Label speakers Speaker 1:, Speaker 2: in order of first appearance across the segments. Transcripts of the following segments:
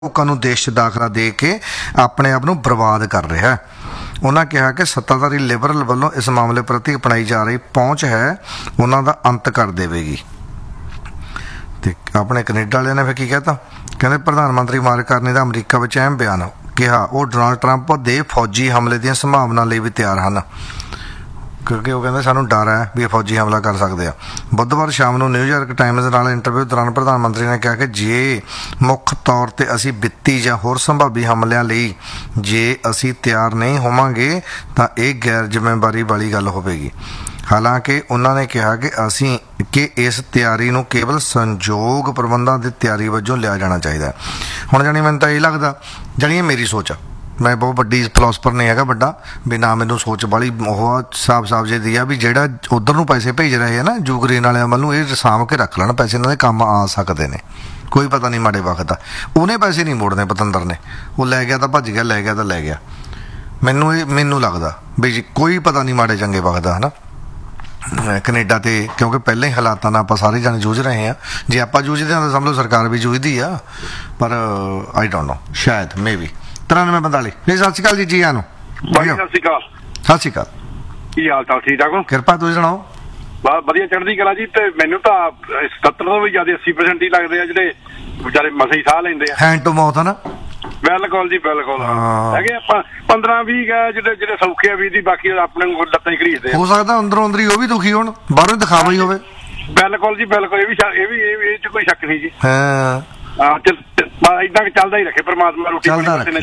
Speaker 1: ਲੋਕਾਂ ਨੂੰ ਦੇਸ਼ 'ਚ ਦਾਖਲਾ ਦੇ ਕੇ ਆਪਣੇ ਆਪ ਨੂੰ ਬਰਬਾਦ ਕਰ ਰਿਹਾ ਹੈ। ਉਹਨਾਂ ਕਿਹਾ ਕਿ ਸੱਤਾਧਾਰੀ ਲਿਬਰਲ ਵੱਲੋਂ ਇਸ ਮਾਮਲੇ ਪ੍ਰਤੀ ਅਪਣਾਈ ਜਾ ਰਹੀ ਪਹੁੰਚ ਹੈ ਉਹਨਾਂ ਦਾ ਅੰਤ ਕਰ ਦੇਵੇਗੀ। ਤੇ ਆਪਣੇ ਕੈਨੇਡਾ ਵਾਲਿਆਂ ਨੇ ਫਿਰ ਕੀ ਕਹਿਤਾ, ਕਹਿੰਦੇ ਪ੍ਰਧਾਨ ਮੰਤਰੀ ਮਾਰਕ ਕਾਰਨੀ ਦਾ ਅਮਰੀਕਾ ਵਿੱਚ ਅਹਿਮ ਬਿਆਨ, ਕਿਹਾ ਉਹ ਡੋਨਾਲਡ ਟਰੰਪ ਦੇ ਫੌਜੀ ਹਮਲੇ ਦੀਆਂ ਸੰਭਾਵਨਾ ਲਈ ਵੀ ਤਿਆਰ ਹਨ, ਕਿਉਂਕਿ ਉਹ ਕਹਿੰਦੇ ਸਾਨੂੰ ਡਰ ਹੈ ਵੀ ਇਹ ਫੌਜੀ ਹਮਲਾ ਕਰ ਸਕਦੇ ਆ। ਬੁੱਧਵਾਰ ਸ਼ਾਮ ਨੂੰ ਨਿਊਯਾਰਕ ਟਾਈਮਜ਼ ਨਾਲ ਇੰਟਰਵਿਊ ਦੌਰਾਨ ਪ੍ਰਧਾਨ ਮੰਤਰੀ ਨੇ ਕਿਹਾ ਕਿ ਜੇ ਮੁੱਖ ਤੌਰ 'ਤੇ ਅਸੀਂ ਵਿੱਤੀ ਜਾਂ ਹੋਰ ਸੰਭਾਵੀ ਹਮਲਿਆਂ ਲਈ ਜੇ ਅਸੀਂ ਤਿਆਰ ਨਹੀਂ ਹੋਵਾਂਗੇ ਤਾਂ ਇਹ ਗੈਰ ਜ਼ਿੰਮੇਵਾਰੀ ਵਾਲੀ ਗੱਲ ਹੋਵੇਗੀ। ਹਾਲਾਂਕਿ ਉਹਨਾਂ ਨੇ ਕਿਹਾ ਕਿ ਇਸ ਤਿਆਰੀ ਨੂੰ ਕੇਵਲ ਸੰਯੋਗ ਪ੍ਰਬੰਧਾਂ ਦੀ ਤਿਆਰੀ ਵਜੋਂ ਲਿਆ ਜਾਣਾ ਚਾਹੀਦਾ। ਹੁਣ ਜਾਣੀ ਮੈਨੂੰ ਤਾਂ ਇਹ ਲੱਗਦਾ, ਜਾਣੀ ਇਹ ਮੇਰੀ ਸੋਚ ਆ, ਮੈਂ ਬਹੁਤ ਵੱਡੀ ਫਿਲੋਸਫਰ ਨਹੀਂ ਹੈਗਾ ਵੱਡਾ ਵੀ ਨਾ, ਮੈਨੂੰ ਸੋਚ ਵਾਲੀ ਉਹ ਸਾਫ਼ ਜੇ ਦੀ ਆ ਵੀ ਜਿਹੜਾ ਉੱਧਰ ਨੂੰ ਪੈਸੇ ਭੇਜ ਰਹੇ ਆ ਨਾ ਯੂਕਰੇਨ ਵਾਲਿਆਂ ਵੱਲ ਨੂੰ, ਇਹ ਸਾਂਭ ਕੇ ਰੱਖ ਲੈਣ ਪੈਸੇ, ਇਹਨਾਂ ਦੇ ਕੰਮ ਆ ਸਕਦੇ ਨੇ, ਕੋਈ ਪਤਾ ਨਹੀਂ ਮਾੜੇ ਵਕਤ ਦਾ। ਉਹਨੇ ਪੈਸੇ ਨਹੀਂ ਮੋੜਨੇ ਪਤੰਦਰ ਨੇ, ਉਹ ਲੈ ਗਿਆ ਤਾਂ ਭੱਜ ਗਿਆ, ਲੈ ਗਿਆ ਤਾਂ ਲੈ ਗਿਆ। ਮੈਨੂੰ ਲੱਗਦਾ ਵੀ ਕੋਈ ਪਤਾ ਨਹੀਂ ਮਾੜੇ ਚੰਗੇ ਵਕਤ ਦਾ, ਹੈ ਨਾ ਕੈਨੇਡਾ ਤੇ, ਕਿਉਂਕਿ ਪਹਿਲਾਂ ਹੀ ਹਾਲਾਤਾਂ ਨਾਲ ਆਪਾਂ ਸਾਰੇ ਜਾਣੇ ਜੂਝ ਰਹੇ ਹਾਂ। ਜੇ ਆਪਾਂ ਜੂਝਦੇ ਹਾਂ ਤਾਂ ਸਮਝ ਲਓ ਸਰਕਾਰ ਵੀ ਜੂਝਦੀ ਆ, ਪਰ ਆਈ ਡੋਂਟ ਨੋ, ਸ਼ਾਇਦ ਮੇ ਵੀ 9345 ਜੀ। ਸਤਿ ਸ਼੍ਰੀ ਅਕਾਲ ਜੀ, ਜੀ ਆਇਆਂ ਨੂੰ।
Speaker 2: ਸਤਿ ਸ਼੍ਰੀ ਅਕਾਲ।
Speaker 1: ਸਤਿ ਸ਼੍ਰੀ ਅਕਾਲ,
Speaker 2: ਕੀ ਹਾਲ ਚਾਲ? ਠੀਕ ਠਾਕ ਹੋ?
Speaker 1: ਕਿਰਪਾ, ਤੁਸੀਂ ਸੁਣਾਓ?
Speaker 2: ਬਸ ਵਧੀਆ, ਚੜ੍ਹਦੀ ਕਲਾ ਜੀ। ਤੇ ਮੈਨੂੰ ਤਾਂ 77 ਤੋਂ ਵੀ ਜ਼ਿਆਦਾ 80% ਹੀ ਲੱਗਦੇ ਆ ਜਿਹੜੇ ਵਿਚਾਰੇ ਮਸੇ ਹੀ ਸਾਹ ਲੈਂਦੇ ਆ,
Speaker 1: ਹੈਂਡ ਟੂ ਮਾਊਥ, ਹੈ ਨਾ।
Speaker 2: ਬਿਲਕੁਲ ਜੀ ਬਿਲਕੁਲ। ਹੈਗੇ ਆਪਾਂ 15-20 ਜਿਹੜੇ ਸੌਖੇ ਆ ਵੀ ਦੀ, ਬਾਕੀ ਆਪਣੇ ਲੱਤਾਂ ਹੀ ਘੜੀਸਦੇ।
Speaker 1: ਹੋ ਸਕਦਾ ਅੰਦਰੋਂ ਅੰਦਰੀ ਉਹ ਵੀ ਦੁਖੀ ਹੋਣ, ਬਾਹਰੋਂ ਦਿਖਾਵਾ ਹੀ ਹੋਵੇ।
Speaker 2: ਬਿਲਕੁਲ ਜੀ ਬਿਲਕੁਲ, ਇਹ ਚ ਕੋਈ ਸ਼ੱਕ ਨਹੀਂ ਜੀ।
Speaker 1: ਹਾਂ
Speaker 2: ਇਦਾਂ ਚੱਲਦਾ ਹੀ ਰੱਖੇ ਪਰਮਾਤਮਾ, ਰੋਟੀ
Speaker 1: ਚੱਲਦਾ ਰੱਖੇ।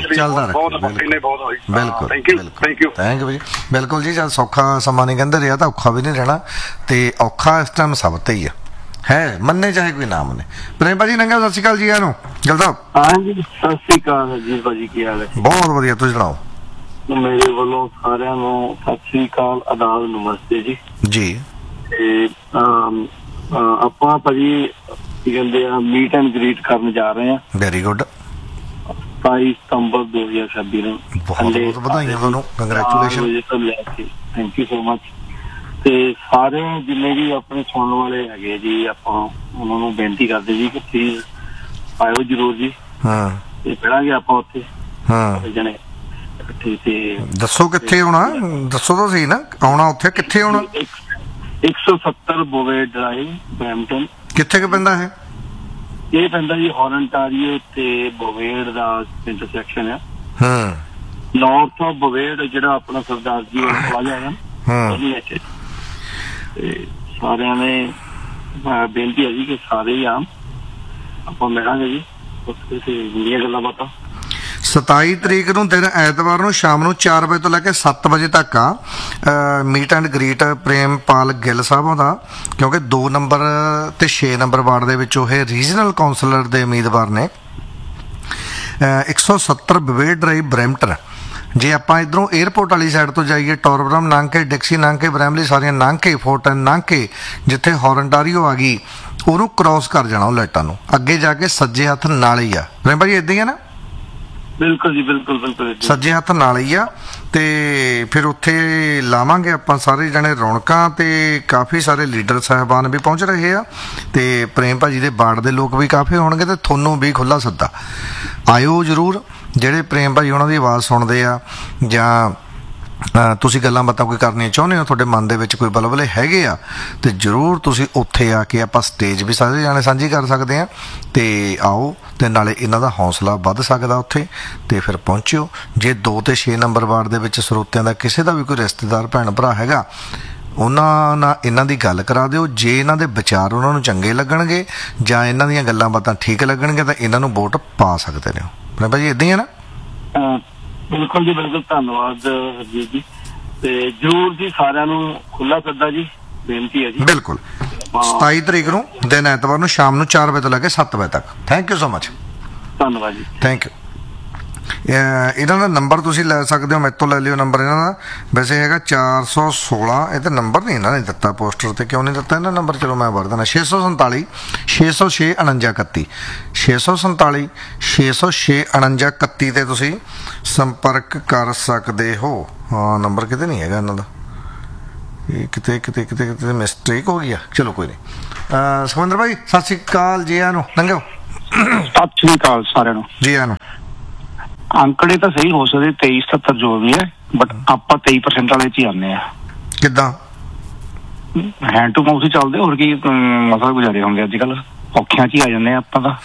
Speaker 1: ਬਿਲਕੁਲ ਜੀ, ਜਦ ਸੌਖਾ ਸਮਾਂ ਨਹੀਂ ਕਹਿੰਦੇ ਰਿਹਾ ਤਾਂ ਔਖਾ ਵੀ ਨਹੀਂ ਰਹਿਣਾ, ਤੇ ਔਖਾ ਇਸ ਟਾਈਮ ਸਭ ਤੇ ਹੀ ਹੈ, ਮੰਨੇ ਚਾਹੇ ਕੋਈ ਨਾ ਮੰਨੇ। ਪ੍ਰੇਮ ਭਾਜੀ ਨੰਗਾ, ਸਤਿ ਸ਼੍ਰੀ ਅਕਾਲ ਜੀ। ਆਨੂੰ ਜਲ ਸਾਹਿਬ।
Speaker 3: ਹਾਂਜੀ ਸਤਿ ਸ਼੍ਰੀ ਅਕਾਲ ਜੀ ਭਾਜੀ, ਕੀ ਹਾਲ ਹੈ?
Speaker 1: ਬਹੁਤ ਵਧੀਆ, ਤੁਸੀਂ ਸੁਣਾਓ?
Speaker 3: ਮੇਰੇ ਵੱਲੋਂ ਸਾਰਿਆਂ ਨੂੰ ਸਤਿ ਸ਼੍ਰੀ ਅਕਾਲ, ਆਦਾਬ, ਨਮਸਤੇ ਜੀ।
Speaker 1: ਜੀ
Speaker 3: ਤੇ ਆਪਾਂ ਭਾਜੀ ਕੀ ਕਹਿੰਦੇ ਆ, ਮੀਟ ਐਂਡ ਗ੍ਰੀਟ ਕਰਨ ਜਾ ਰਹੇ ਆ।
Speaker 1: Very good.
Speaker 3: 27 ਸਤੰਬਰ 2026 ਨੂੰ।
Speaker 1: ਬਹੁਤ ਵਧਾਈਆਂ ਤੁਹਾਨੂੰ, congratulation.
Speaker 3: Thank you so much. ਤੇ ਸਾਰੇ ਜਿੰਨੇ ਵੀ ਆਪਣੇ ਸੁਣਨ ਵਾਲੇ ਹੈਗੇ ਜੀ, ਆਪਾਂ ਉਹਨਾਂ ਨੂੰ ਬੇਨਤੀ ਕਰਦੇ ਜੀ ਕਿ ਪਲੀਜ਼ ਆਇਓ ਜਰੂਰ ਜੀ। ਹਾਂ, ਤੇ ਮਿਲਾਂਗੇ ਆਪਾਂ ਉੱਥੇ। ਹਾਂ ਜਣੇ ਇਕੱਠੇ। ਤੇ ਦੱਸੋ
Speaker 1: ਕਿੱਥੇ ਆਉਣਾ, ਦੱਸੋ ਤਾਂ ਸਹੀ ਨਾ, ਆਉਣਾ ਉੱਥੇ ਕਿੱਥੇ ਆਉਣਾ?
Speaker 3: 170 ਬੋਵੇ ਡਰਾਈਵ, ਬਰੈਂਪਟਨ। ਕਿੱਥੇ
Speaker 1: ਕੁ ਪੈਂਦਾ ਹੈ
Speaker 3: ਇਹ? ਪੈਂਦਾ ਜੀ ਹੋਰਨਟਾਰੀਓ ਤੇ ਬੋਵੇਡ ਦਾ ਇੰਟਰਸੈਕਸ਼ਨ ਹੈ। ਨਾਰਥ ਆਫ ਬੋਵੇਡ, ਜਿਹੜਾ ਆਪਣਾ ਸਰਦਾਰ ਜੀ ਪਲਾਜ਼ਾ ਹੈ ਨਾ, ਤੇ ਸਾਰਿਆਂ ਨੇ ਬੇਨਤੀ ਹੈ ਜੀ ਕਿ ਸਾਰੇ ਹੀ ਆਮ ਆਪਾਂ ਮਿਲਾਂਗੇ ਜੀ, ਉੱਥੇ ਤੇ ਗੱਲਾਂ ਬਾਤਾਂ।
Speaker 1: 27 ਤਰੀਕ ਨੂੰ ਦਿਨ ਐਤਵਾਰ ਨੂੰ ਸ਼ਾਮ ਨੂੰ 4 ਵਜੇ ਤੋਂ ਲੈ ਕੇ 7 ਵਜੇ ਤੱਕ ਆ meat and greet Prempal Gill ਸਾਹਿਬਾਂ ਦਾ, ਕਿਉਂਕਿ 2 ਨੰਬਰ ਤੇ 6 ਨੰਬਰ ਵਾਰਡ ਦੇ ਵਿੱਚ ਉਹ ਰੀਜਨਲ ਕਾਉਂਸਲਰ ਦੇ ਉਮੀਦਵਾਰ ਨੇ। 170 ਬਵੇਡ ਡਰਾਈਵ, ਬਰੈਂਪਟਨ। ਜੇ ਆਪਾਂ ਇੱਧਰੋਂ 에ਅਰਪੋਰਟ ਵਾਲੀ ਸਾਈਡ ਤੋਂ ਜਾਈਏ, ਟੋਰਬਰਮ ਲੰਘ ਕੇ, ਡਿਕਸੀ ਲੰਘ ਕੇ, ਬਰੈਮਲੀ ਸਾਰੀਆਂ ਲੰਘ ਕੇ, ਫੋਰਟਨ ਲੰਘ ਕੇ, ਜਿੱਥੇ ਹੋਰਨਟਾਰੀਓ ਆ ਗਈ ਉਹਨੂੰ ਕ੍ਰੋਸ ਕਰ ਜਾਣਾ, ਉਹ ਲਾਈਟਾਂ ਨੂੰ ਅੱਗੇ ਜਾ ਕੇ ਸੱਜੇ ਹੱਥ ਨਾਲ ਹੀ ਆ। ਪ੍ਰੇਮ ਭਾਜੀ ਏਦਾਂ ਹੀ ਆ ਨਾ?
Speaker 3: ਬਿਲਕੁਲ ਜੀ, ਬਿਲਕੁਲ
Speaker 1: ਸੱਜੇ ਹੱਥ ਨਾਲ ਹੀ ਆ। ਤੇ ਫਿਰ ਉੱਥੇ ਲਾਵਾਂਗੇ ਆਪਾਂ ਸਾਰੇ ਜਣੇ ਰੌਣਕਾਂ, ਤੇ ਕਾਫੀ ਸਾਰੇ ਲੀਡਰ ਸਾਹਿਬਾਨ ਵੀ ਪਹੁੰਚ ਰਹੇ ਆ, ਤੇ ਪ੍ਰੇਮ ਭਾਜੀ ਦੇ ਬਾੜ ਦੇ ਲੋਕ ਵੀ ਕਾਫੀ ਹੋਣਗੇ, ਤੇ ਤੁਹਾਨੂੰ ਵੀ ਖੁੱਲ੍ਹਾ ਸੱਦਾ, ਆਇਓ ਜ਼ਰੂਰ। ਜਿਹੜੇ ਪ੍ਰੇਮ ਭਾਜੀ ਉਹਨਾਂ ਦੀ ਆਵਾਜ਼ ਸੁਣਦੇ ਆ, ਜਾਂ ਤੁਸੀਂ ਗੱਲਾਂ ਬਾਤਾਂ ਕੋਈ ਕਰਨੀਆਂ ਚਾਹੁੰਦੇ ਹੋ, ਤੁਹਾਡੇ ਮਨ ਦੇ ਵਿੱਚ ਕੋਈ ਬਲਬਲੇ ਹੈਗੇ ਆ, ਤੇ ਜ਼ਰੂਰ ਤੁਸੀਂ ਉੱਥੇ ਆ ਕੇ ਆਪਾਂ ਸਟੇਜ ਵੀ ਸਾਰੇ ਜਾਣੇ ਸਾਂਝੀ ਕਰ ਸਕਦੇ ਹਾਂ। ਤੇ ਆਓ, ਤੇ ਨਾਲੇ ਇਹਨਾਂ ਦਾ ਹੌਸਲਾ ਵੱਧ ਸਕਦਾ ਉੱਥੇ, ਤੇ ਫਿਰ ਪਹੁੰਚਿਓ। ਜੇ 2 ਤੇ 6 ਨੰਬਰ ਵਾਰਡ ਦੇ ਵਿੱਚ ਸਰੋਤਿਆਂ ਦਾ ਕਿਸੇ ਦਾ ਵੀ ਕੋਈ ਰਿਸ਼ਤੇਦਾਰ ਭੈਣ ਭਰਾ ਹੈਗਾ, ਉਹਨਾਂ ਨਾਲ ਇਹਨਾਂ ਦੀ ਗੱਲ ਕਰਾ ਦਿਓ। ਜੇ ਇਹਨਾਂ ਦੇ ਵਿਚਾਰ ਉਹਨਾਂ ਨੂੰ ਚੰਗੇ ਲੱਗਣਗੇ ਜਾਂ ਇਹਨਾਂ ਦੀਆਂ ਗੱਲਾਂ ਬਾਤਾਂ ਠੀਕ ਲੱਗਣਗੀਆਂ ਤਾਂ ਇਹਨਾਂ ਨੂੰ ਵੋਟ ਪਾ ਸਕਦੇ ਨੇ। ਆਪਣੇ ਭਾਜੀ ਏਦਾਂ ਹੀ ਹੈ ਨਾ?
Speaker 3: ਬਿਲਕੁਲ ਜੀ ਬਿਲਕੁਲ, ਧੰਨਵਾਦ ਹਰਜੀਤ ਜੀ। ਤੇ ਜ਼ਰੂਰ ਜੀ, ਸਾਰਿਆਂ ਨੂੰ ਖੁੱਲਾ ਸੱਦਾ ਜੀ, ਬੇਨਤੀ ਹੈ ਜੀ। ਬਿਲਕੁਲ,
Speaker 1: 27 ਤਰੀਕ ਨੂੰ ਦਿਨ ਐਤਵਾਰ ਨੂੰ ਸ਼ਾਮ ਨੂੰ 4 ਵਜੇ ਤੋਂ ਲੈ ਕੇ 7 ਵਜੇ ਤੱਕ। Thank you so much.
Speaker 3: ਧੰਨਵਾਦ ਜੀ।
Speaker 1: Thank you. ਇਹਨਾਂ ਦਾ ਨੰਬਰ ਤੁਸੀਂ ਲੈ ਸਕਦੇ ਹੋ, ਮੇਰੇ ਤੋਂ ਲੈ ਲਿਓ ਨੰਬਰ ਇਹਨਾਂ ਦਾ। ਵੈਸੇ ਹੈਗਾ 416, ਇਹ ਤਾਂ ਨੰਬਰ ਨਹੀਂ ਇਹਨਾਂ ਨੇ ਦਿੱਤਾ ਪੋਸਟਰ ਤੇ, ਕਿਉਂ ਨਹੀਂ ਦਿੱਤਾ ਇਹਨਾਂ ਨੰਬਰ? ਚਲੋ ਮੈਂ ਵਰ ਦੇਣਾ, 647 606 49 31, 647 606 49 31 ਤੇ ਤੁਸੀਂ ਸੰਪਰਕ ਕਰ ਸਕਦੇ ਹੋ। ਹਾਂ, ਨੰਬਰ ਕਿਤੇ ਨਹੀਂ ਹੈਗਾ ਇਹਨਾਂ ਦਾ, ਇਹ ਕਿਤੇ ਮਿਸਟੇਕ ਹੋ ਗਈ ਆ। ਚਲੋ ਕੋਈ ਨਹੀਂ। ਸੁਖਵਿੰਦਰ ਭਾਈ ਸਤਿ ਸ਼੍ਰੀ ਅਕਾਲ ਜੀ, ਆਨੂੰ ਲੰਘਿਓ।
Speaker 3: ਸਤਿ ਸ਼੍ਰੀ ਅਕਾਲ ਸਾਰਿਆਂ ਨੂੰ
Speaker 1: ਜੀ ਆਨ।
Speaker 3: ਅੰਕੜੇ ਤਾਂ ਸਹੀ ਹੋ ਸਕਦੇ 23-77 ਜੋ ਵੀ ਹੈ, ਬਟ ਆਪਾਂ 23% ਵਾਲੇ ਚ ਹੀ ਆਉਂਦੇ ਆ।
Speaker 1: ਕਿੱਦਾਂ?
Speaker 3: ਹੈਂਡ ਟੂ ਮਾਊਥ ਹੀ ਚੱਲਦੇ, ਹੋਰ ਕੀ ਮਸਲਾ ਗੁਜ਼ਾਰੇ ਹੁੰਦੇ ਅੱਜ ਕੱਲ, ਔਖਿਆਂ ਚ ਹੀ ਆ ਜਾਂਦੇ ਆ ਆਪਾਂ ਤਾਂ।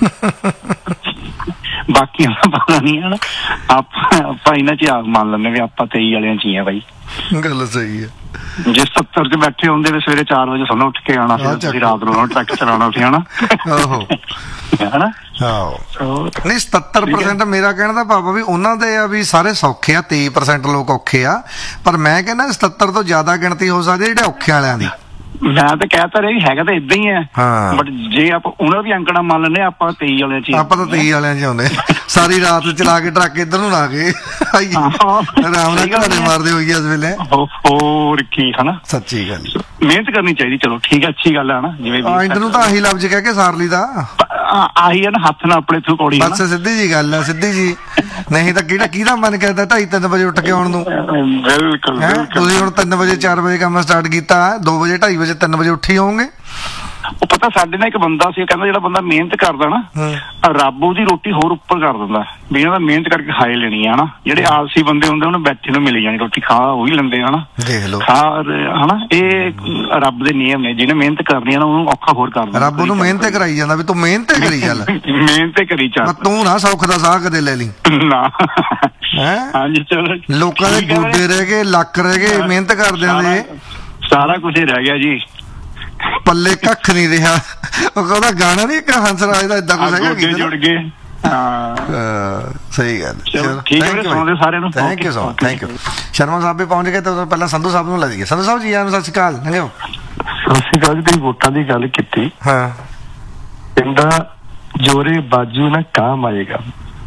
Speaker 3: ਬਾਕੀ ਪਤਾ ਨਹੀਂ ਹੈ ਨਾ, ਆਪਾਂ ਇਹਨਾਂ ਚ ਆਗ ਮੰਨ ਲੈਂਦੇ ਵੀ ਆਪਾਂ 23 ਵਾਲਿਆਂ ਚ ਹੀ ਆ ਬਾਈ।
Speaker 1: ਗੱਲ ਸਹੀ ਹੈ।
Speaker 3: ਜੇ 70 ਚ ਬੈਠੇ ਹੁੰਦੇ ਵੀ ਸਵੇਰੇ 4 ਵਜੇ ਸਾਨੂੰ ਉੱਠ ਕੇ ਆਉਣਾ, ਫਿਰ ਤੁਸੀਂ ਰਾਤ ਨੂੰ ਟਰੈਕਟਰ ਚਲਾਉਣਾ ਸੀ ਹਨਾ। ਹਨਾ
Speaker 1: ਨਹੀਂ 77% ਮੇਰਾ ਕਹਿਣ ਦਾ ਭਾਵ ਵੀ ਉਹਨਾਂ ਦੇ ਆ ਵੀ ਸਾਰੇ ਸੌਖੇ ਆ, 23% ਲੋਕ ਔਖੇ ਆ, ਪਰ ਮੈਂ ਕਹਿੰਦਾ 77 ਤੋਂ ਜ਼ਿਆਦਾ ਗਿਣਤੀ ਹੋ ਸਕਦੀ ਜਿਹੜੇ ਔਖੇ ਵਾਲਿਆਂ ਦੀ।
Speaker 3: ਮੈਂ ਤਾਂ ਕਹਿਤਾ ਰਿਹਾ ਹੈਗਾ ਤਾਂ ਇਦਾਂ ਹੀ ਹੈ, ਬਟ ਜੇ ਆਪਾਂ ਉਹਨਾਂ ਦੀ ਅੰਕੜਾ ਮੰਨ ਲੈਂਦੇ ਆਪਾਂ 23 ਵਾਲਿਆਂ ਚ,
Speaker 1: ਆਪਾਂ ਤਾਂ 23 ਵਾਲਿਆਂ ਚ ਆਉਂਦੇ। ਸਾਰੀ ਰਾਤ ਚਲਾ ਕੇ ਟਰੱਕ ਇੱਧਰ ਨੂੰ ਲਾ ਕੇ ਆਰਾਮ ਨਾਲ ਘਰੇ ਮਾਰਦੇ ਹੋਈਏ ਇਸ ਵੇਲੇ।
Speaker 3: ਹੋਰ ਕੀ ਹਨਾ,
Speaker 1: ਸੱਚੀ ਗੱਲ,
Speaker 3: ਮਿਹਨਤ ਕਰਨੀ ਚਾਹੀਦੀ। ਚਲੋ ਠੀਕ ਹੈ, ਅੱਛੀ ਗੱਲ ਹੈ ਨਾ। ਜਿਵੇਂ
Speaker 1: ਇੱਧਰ ਨੂੰ ਤਾਂ ਆਹੀ ਲਫ਼ਜ਼ ਕਹਿ ਕੇ ਸਾਰ ਲਈ ਦਾ,
Speaker 3: ਆਹੀ ਹੈ ਨਾ, ਹੱਥ ਨਾਲ ਆਪਣੇ ਥਰੂ ਕੌੜੀ।
Speaker 1: ਬਸ ਸਿੱਧੀ ਜੀ ਗੱਲ ਆ, ਸਿੱਧੀ ਜੀ। ਨਹੀਂ ਤਾਂ ਕਿਹਦਾ ਮਨ ਕਰਦਾ 2:30-3 ਵਜੇ ਉੱਠ ਕੇ ਆਉਣ ਨੂੰ।
Speaker 3: ਬਿਲਕੁਲ
Speaker 1: ਤੁਸੀਂ ਹੁਣ 3 ਵਜੇ 4 ਵਜੇ ਕੰਮ ਸਟਾਰਟ ਕੀਤਾ, 2 ਵਜੇ 2:30 ਵਜੇ 3 ਵਜੇ ਉੱਠੀ ਹੋਵੋਗੇ।
Speaker 3: ਉਹ ਪਤਾ ਸਾਡੇ ਨਾਲ ਇੱਕ ਬੰਦਾ ਸੀ, ਕਹਿੰਦਾ ਜਿਹੜਾ ਬੰਦਾ ਮਿਹਨਤ ਕਰਦਾ ਨਾ, ਰੱਬ ਉਹਦੀ ਰੋਟੀ ਹੋਰ ਉੱਪਰ ਕਰ ਦਿੰਦਾ ਵੀ ਇਹਨਾਂ ਦਾ ਮਿਹਨਤ ਕਰਕੇ ਖਾਏ ਲੈਣੀ ਹੈ ਹਨਾ। ਜਿਹੜੇ ਆਲਸੀ ਬੰਦੇ ਹੁੰਦੇ ਉਹਨੂੰ ਬੈਠੇ ਨੂੰ ਮਿਲ ਜਾਣੀ ਰੋਟੀ, ਖਾ ਉਹੀ ਲੈਂਦੇ ਹਨਾ,
Speaker 1: ਦੇਖ ਲਓ
Speaker 3: ਹਨਾ। ਇਹ ਰੱਬ ਦੇ ਨਿਯਮ ਨੇ, ਜਿਹਨੇ ਮਿਹਨਤ ਕਰਨੀ ਹੈ ਨਾ ਉਹਨੂੰ ਔਖਾ ਹੋਰ ਕਰ ਦਿੰਦਾ।
Speaker 1: ਰੱਬ ਉਹਨੂੰ ਮਿਹਨਤ ਕਰਾਈ ਜਾਂਦਾ ਵੀ ਤੂੰ ਮਿਹਨਤ ਕਰੀ ਚੱਲ,
Speaker 3: ਮਿਹਨਤ ਕਰੀ ਚੱਲ,
Speaker 1: ਤੂੰ ਨਾ ਸੌਖ ਦਾ ਸਾਹ ਕਦੇ ਲੈ ਲਈ
Speaker 3: ਨਾ।
Speaker 1: ਹਾਂਜੀ ਚਲੋ, ਲੋਕਾਂ ਦੇ ਗੋਡੇ ਰਹਿ ਗਏ, ਲੱਕ ਰਹਿ ਗਏ ਮਿਹਨਤ ਕਰਦਿਆਂ ਦੇ,
Speaker 3: ਸਾਰਾ ਕੁਝ ਹੀ ਰਹਿ ਗਿਆ ਜੀ,
Speaker 1: ਪੱਲੇ ਕੱਖ ਨਹੀਂ ਰਿਹਾ। ਉਹ ਕਹਿੰਦਾ ਗਾਣਾ ਨੀ ਇੱਕ ਹੰਸਰਾਜ ਦਾ ਏਦਾਂ ਕੁਝ ਹੈਗਾ,
Speaker 3: ਜੁੜ ਗਏ।
Speaker 1: ਸਹੀ ਗੱਲ।
Speaker 3: ਚਲੋ ਠੀਕ ਹੈ ਸਾਰਿਆਂ ਨੂੰ,
Speaker 1: thank you so much, thank you. Sharma ਸਾਹਿਬ ਵੀ ਪਹੁੰਚ ਗਏ, ਤਾਂ ਪਹਿਲਾਂ ਸੰਧੂ ਸਾਹਿਬ ਨੂੰ ਲੈ ਜਾਈਏ। ਸੰਧੂ ਸਾਹਿਬ ਜੀ ਆਨ, ਸਤਿ ਸ਼੍ਰੀ ਅਕਾਲ। ਲੰਘਿਓ।
Speaker 4: ਸਤਿ ਸ਼੍ਰੀ ਅਕਾਲ ਜੀ। ਤੁਸੀਂ ਵੋਟਾਂ ਦੀ ਗੱਲ ਕੀਤੀ,
Speaker 1: ਹਾਂ,
Speaker 4: ਕਹਿੰਦਾ ਜੋਰੇ ਬਾਜੂ ਨਾ ਕਾਮ ਆਏਗਾ,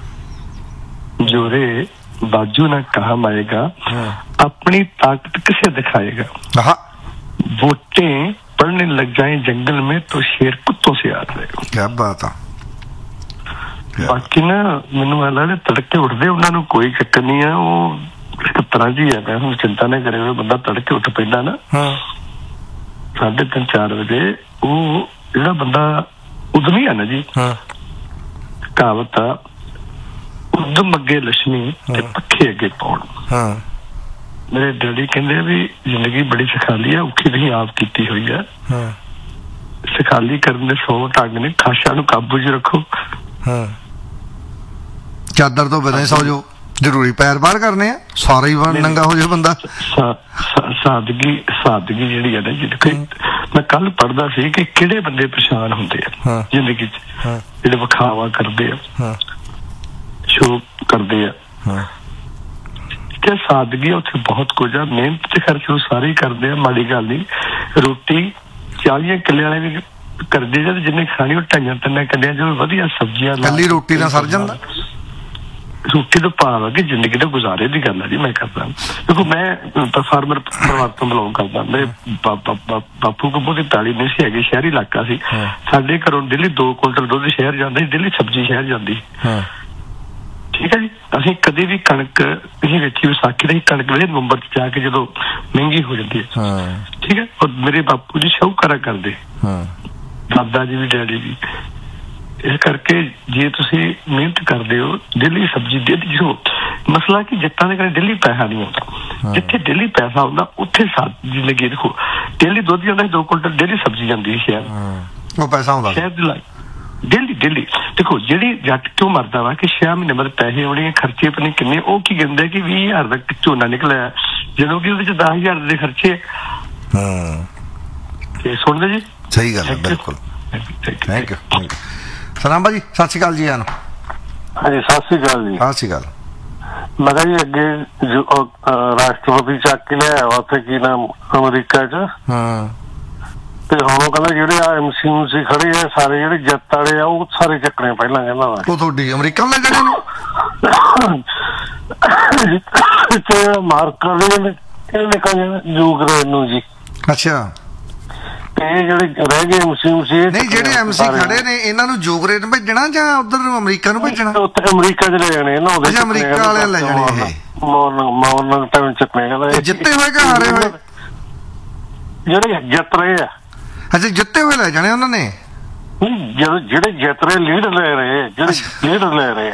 Speaker 4: ਜੋਰੇ बाजू ना काम आएगा, अपनी ताकत किसे दिखाएगा, वोटें पड़ने लग जाए जंगल में तो शेर कुत्तों से याद रहेगा।
Speaker 1: क्या बात है।
Speaker 4: बाकी ना मैनू वाला तड़के उठते उन्होंने कोई चक्कर नहीं है, वो तरह जी है, मैं चिंता नहीं करे हुए बंदा तड़के उठ पैदा ना 3:30-4 बजे, वो जो बंदा उद्यमी है ना जी, कहावत आ उद्यम अगे लक्ष्मी ते पखे अगे पौड़। मेरे डैडी कहते भी जिंदगी बड़ी सखाली है, औखी नहीं आप की हुई है, सखाली करने 100 ढंग ने, खाशा नूं काबू च रखो,
Speaker 1: चादर तो बिना सौ जो जरूरी पैर बाहर करने हैं, सारा ही नंगा हो जाए बंदा।
Speaker 4: सादगी सादगी जिहड़ी है ना जी, मैं कल पढ़दा सी कि किहड़े बंदे परेशान हुंदे आ जिंदगी च, जिहड़े विखावा करदे आ, शो करदे आ, ते सादगी उत्थे बहुत कुछ आ। मेहनत ते खर्च सारे करदे आ, माड़ी गल नहीं। रोटी 40 किले वाले भी करदे जद जिन्ने खानी वो 2.5-3 किले जो वधिया सब्जियां
Speaker 1: कल्ली रोटी ना सर जांदा।
Speaker 4: रोटी तो भाव है कि जिंदगी तो गुजारे की गल है जी। मैं करता देखो, मैं फार्मर परिवार तो बिलोंग करता, मेरे बापू को बहुत पैली नहीं सी हैगी, शहरी इलाका सी, साडे घरों डेली 2 कुंटल दुध शहर जांदा, डेली सब्जी शहर जांदी, ठीक है जी। असीं कदे भी कणक नहीं वेची, विसाखी दी कणक वे नवंबर च जाके जदों महंगी हो जाती है, ठीक है। और मेरे बापू जी शाहूकारा करदे, दादा जी भी डैडी भी, इस करके जे तुसी मेहनत करदे हो, डेली सब्जी डेली, जो मसला कि जट्टां दे घरे डेली पैसा नहीं आउंदा, जिथे डेली पैसा आउंदा उत्थे जिंदगी देखो, डेली दुध जांदा 2 कुंटल, डेली सब्जी जांदी है शहर,
Speaker 1: वो पैसा आउंदा
Speaker 4: शहर दी लाई डेली डेली। देखो जेडी जट क्यों मरदा वा कि 6 महीने बाद पैसे आउणे, खर्चे पता नहीं किन्ने, ओ की कहंदे कि 20,000 दा झोना निकलिया, जदों कि उहदे च 10,000 दे खर्चे। ते सुणदे जी,
Speaker 1: सही गल है, बिल्कुल। Thank you. सलाम भाजी, सत श्री अकाल जी। आन।
Speaker 5: हाँ जी, सत श्री अकाल जी।
Speaker 1: सत श्री अकाल।
Speaker 5: मैं कहा जी अगे जो राष्ट्रपति चक के लिया उत्थे की नाम अमरीका च, ते हुण ओह कहंदा जिहड़े आ MC खड़े आ सारे जिहड़े जित वाले आ ओह सारे चक्कने पहलां कहंदा वा।
Speaker 1: ਉਹ ਤੁਹਾਡੀ ਅਮਰੀਕਾ ਲੈ ਜਾਣੇ
Speaker 5: ने ते मार्कर ने ਇਹਨੇ ਕਹਿੰਦੇ ਯੂਕਰੇਨ ਨੂੰ ਜੀ।
Speaker 1: ਅੱਛਾ,
Speaker 5: ਤੇ ਜਿਹੜੇ ਰਹਿ ਗਏ MC
Speaker 1: ਨਹੀਂ ਜਿਹੜੇ MC ਖੜੇ ਨੇ ਇਹਨਾਂ ਨੂੰ ਯੂਕਰੇਨ ਭੇਜਣਾ ਜਾਂ ਉਧਰ ਨੂੰ ਅਮਰੀਕਾ ਨੂੰ ਭੇਜਣਾ?
Speaker 5: ਉੱਥੇ ਅਮਰੀਕਾ ਚ ਲੈ ਜਾਣੇ ਨਾ, ਉਹਦੇ
Speaker 1: ਅਮਰੀਕਾ ਵਾਲੇ ਲੈ ਜਾਣੇ ਇਹ
Speaker 5: ਮੋਰਨਿੰਗ ਟਾਈਮ ਚੱਕਣੇ ਕਹਿੰਦਾ।
Speaker 1: ਜਿੱਤੇ ਹੋਏ ਕਿ ਹਾਰੇ ਹੋਏ?
Speaker 5: ਜਿਹੜੇ ਜਿੱਤ ਰਹੇ ਆ।
Speaker 1: ਅੱਛਾ, ਜਿੱਤੇ ਹੋਏ ਲੈ ਜਾਣੇ ਉਹਨਾਂ ਨੇ।
Speaker 5: ਜਦੋਂ ਜਿਹੜੇ ਜਿੱਤ ਰਹੇ ਲੀਡ ਲੈ ਰਹੇ ਜਿਹੜੇ ਲੀਡ ਲੈ ਰਹੇ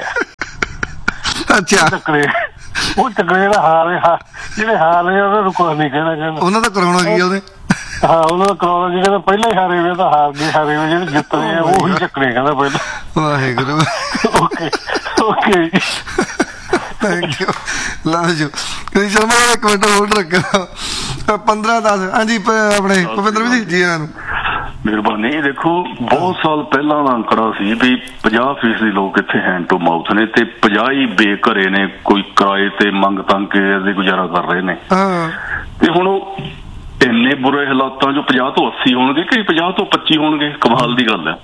Speaker 5: ਆ
Speaker 1: ਅੱਛਾ
Speaker 5: ਟੱਕਰੇ ਉਹ ਟੱਕਰੇ ਜਿਹੜਾ ਜਿਹੜੇ ਹਾਰ ਰਹੇ ਉਹਨਾਂ ਨੂੰ ਕੁਝ ਨਹੀਂ ਕਹਿੰਦਾ
Speaker 1: ਉਹਨਾਂ ਦਾ ਕਰਾਉਣਾ ਕੀ ਉਹਦੇ
Speaker 5: ਹਾਂ ਉਹਨਾਂ ਦਾ ਕਰਾਉਣਾ ਜੀ ਕਹਿੰਦਾ ਪਹਿਲਾਂ ਹੀ ਹਾਰੇ ਹੋਏ ਤਾਂ ਹਾਰ ਗਏ ਜਿਹੜੇ ਜਿੱਤ ਰਹੇ ਆ ਉਹ ਹੀ ਚੱਕਣੇ ਕਹਿੰਦਾ ਪਹਿਲਾਂ
Speaker 1: Waheguru
Speaker 5: okay
Speaker 1: thank you Lajo ਕੋਈ ਸ਼ਰਮਾ ਇੱਕ ਮਿੰਟ ਹੋਲਡ ਰੱਖੋ 15-10 ਹਾਂਜੀ ਆਪਣੇ ਭੁਪਿੰਦਰ ਜੀ ਇਹਨਾਂ ਨੂੰ
Speaker 6: ਮਿਹਰਬਾਨੀ। ਦੇਖੋ ਬਹੁਤ ਸਾਲ ਪਹਿਲਾਂ ਦਾ ਅੰਕੜਾ ਸੀ ਵੀ 50% ਲੋਕ ਇੱਥੇ ਹੈਂਡ ਟੂ ਮਾਊਥ ਨੇ ਤੇ 50 ਹੀ ਬੇਘਰੇ ਨੇ, ਕੋਈ ਕਿਰਾਏ ਤੇ ਮੰਗ ਤੰਗ ਕੇ ਦੇ ਗੁਜ਼ਾਰਾ ਕਰ ਰਹੇ ਨੇ। ਤੇ ਹੁਣ ਉਹ ਇੰਨੇ ਬੁਰੇ ਹਾਲਾਤਾਂ ਚੋਂ 50 ਤੋਂ 80 ਹੋਣਗੇ ਕਿ 50 ਤੋਂ 25 ਹੋਣਗੇ, ਕਮਾਲ ਦੀ ਗੱਲ ਹੈ।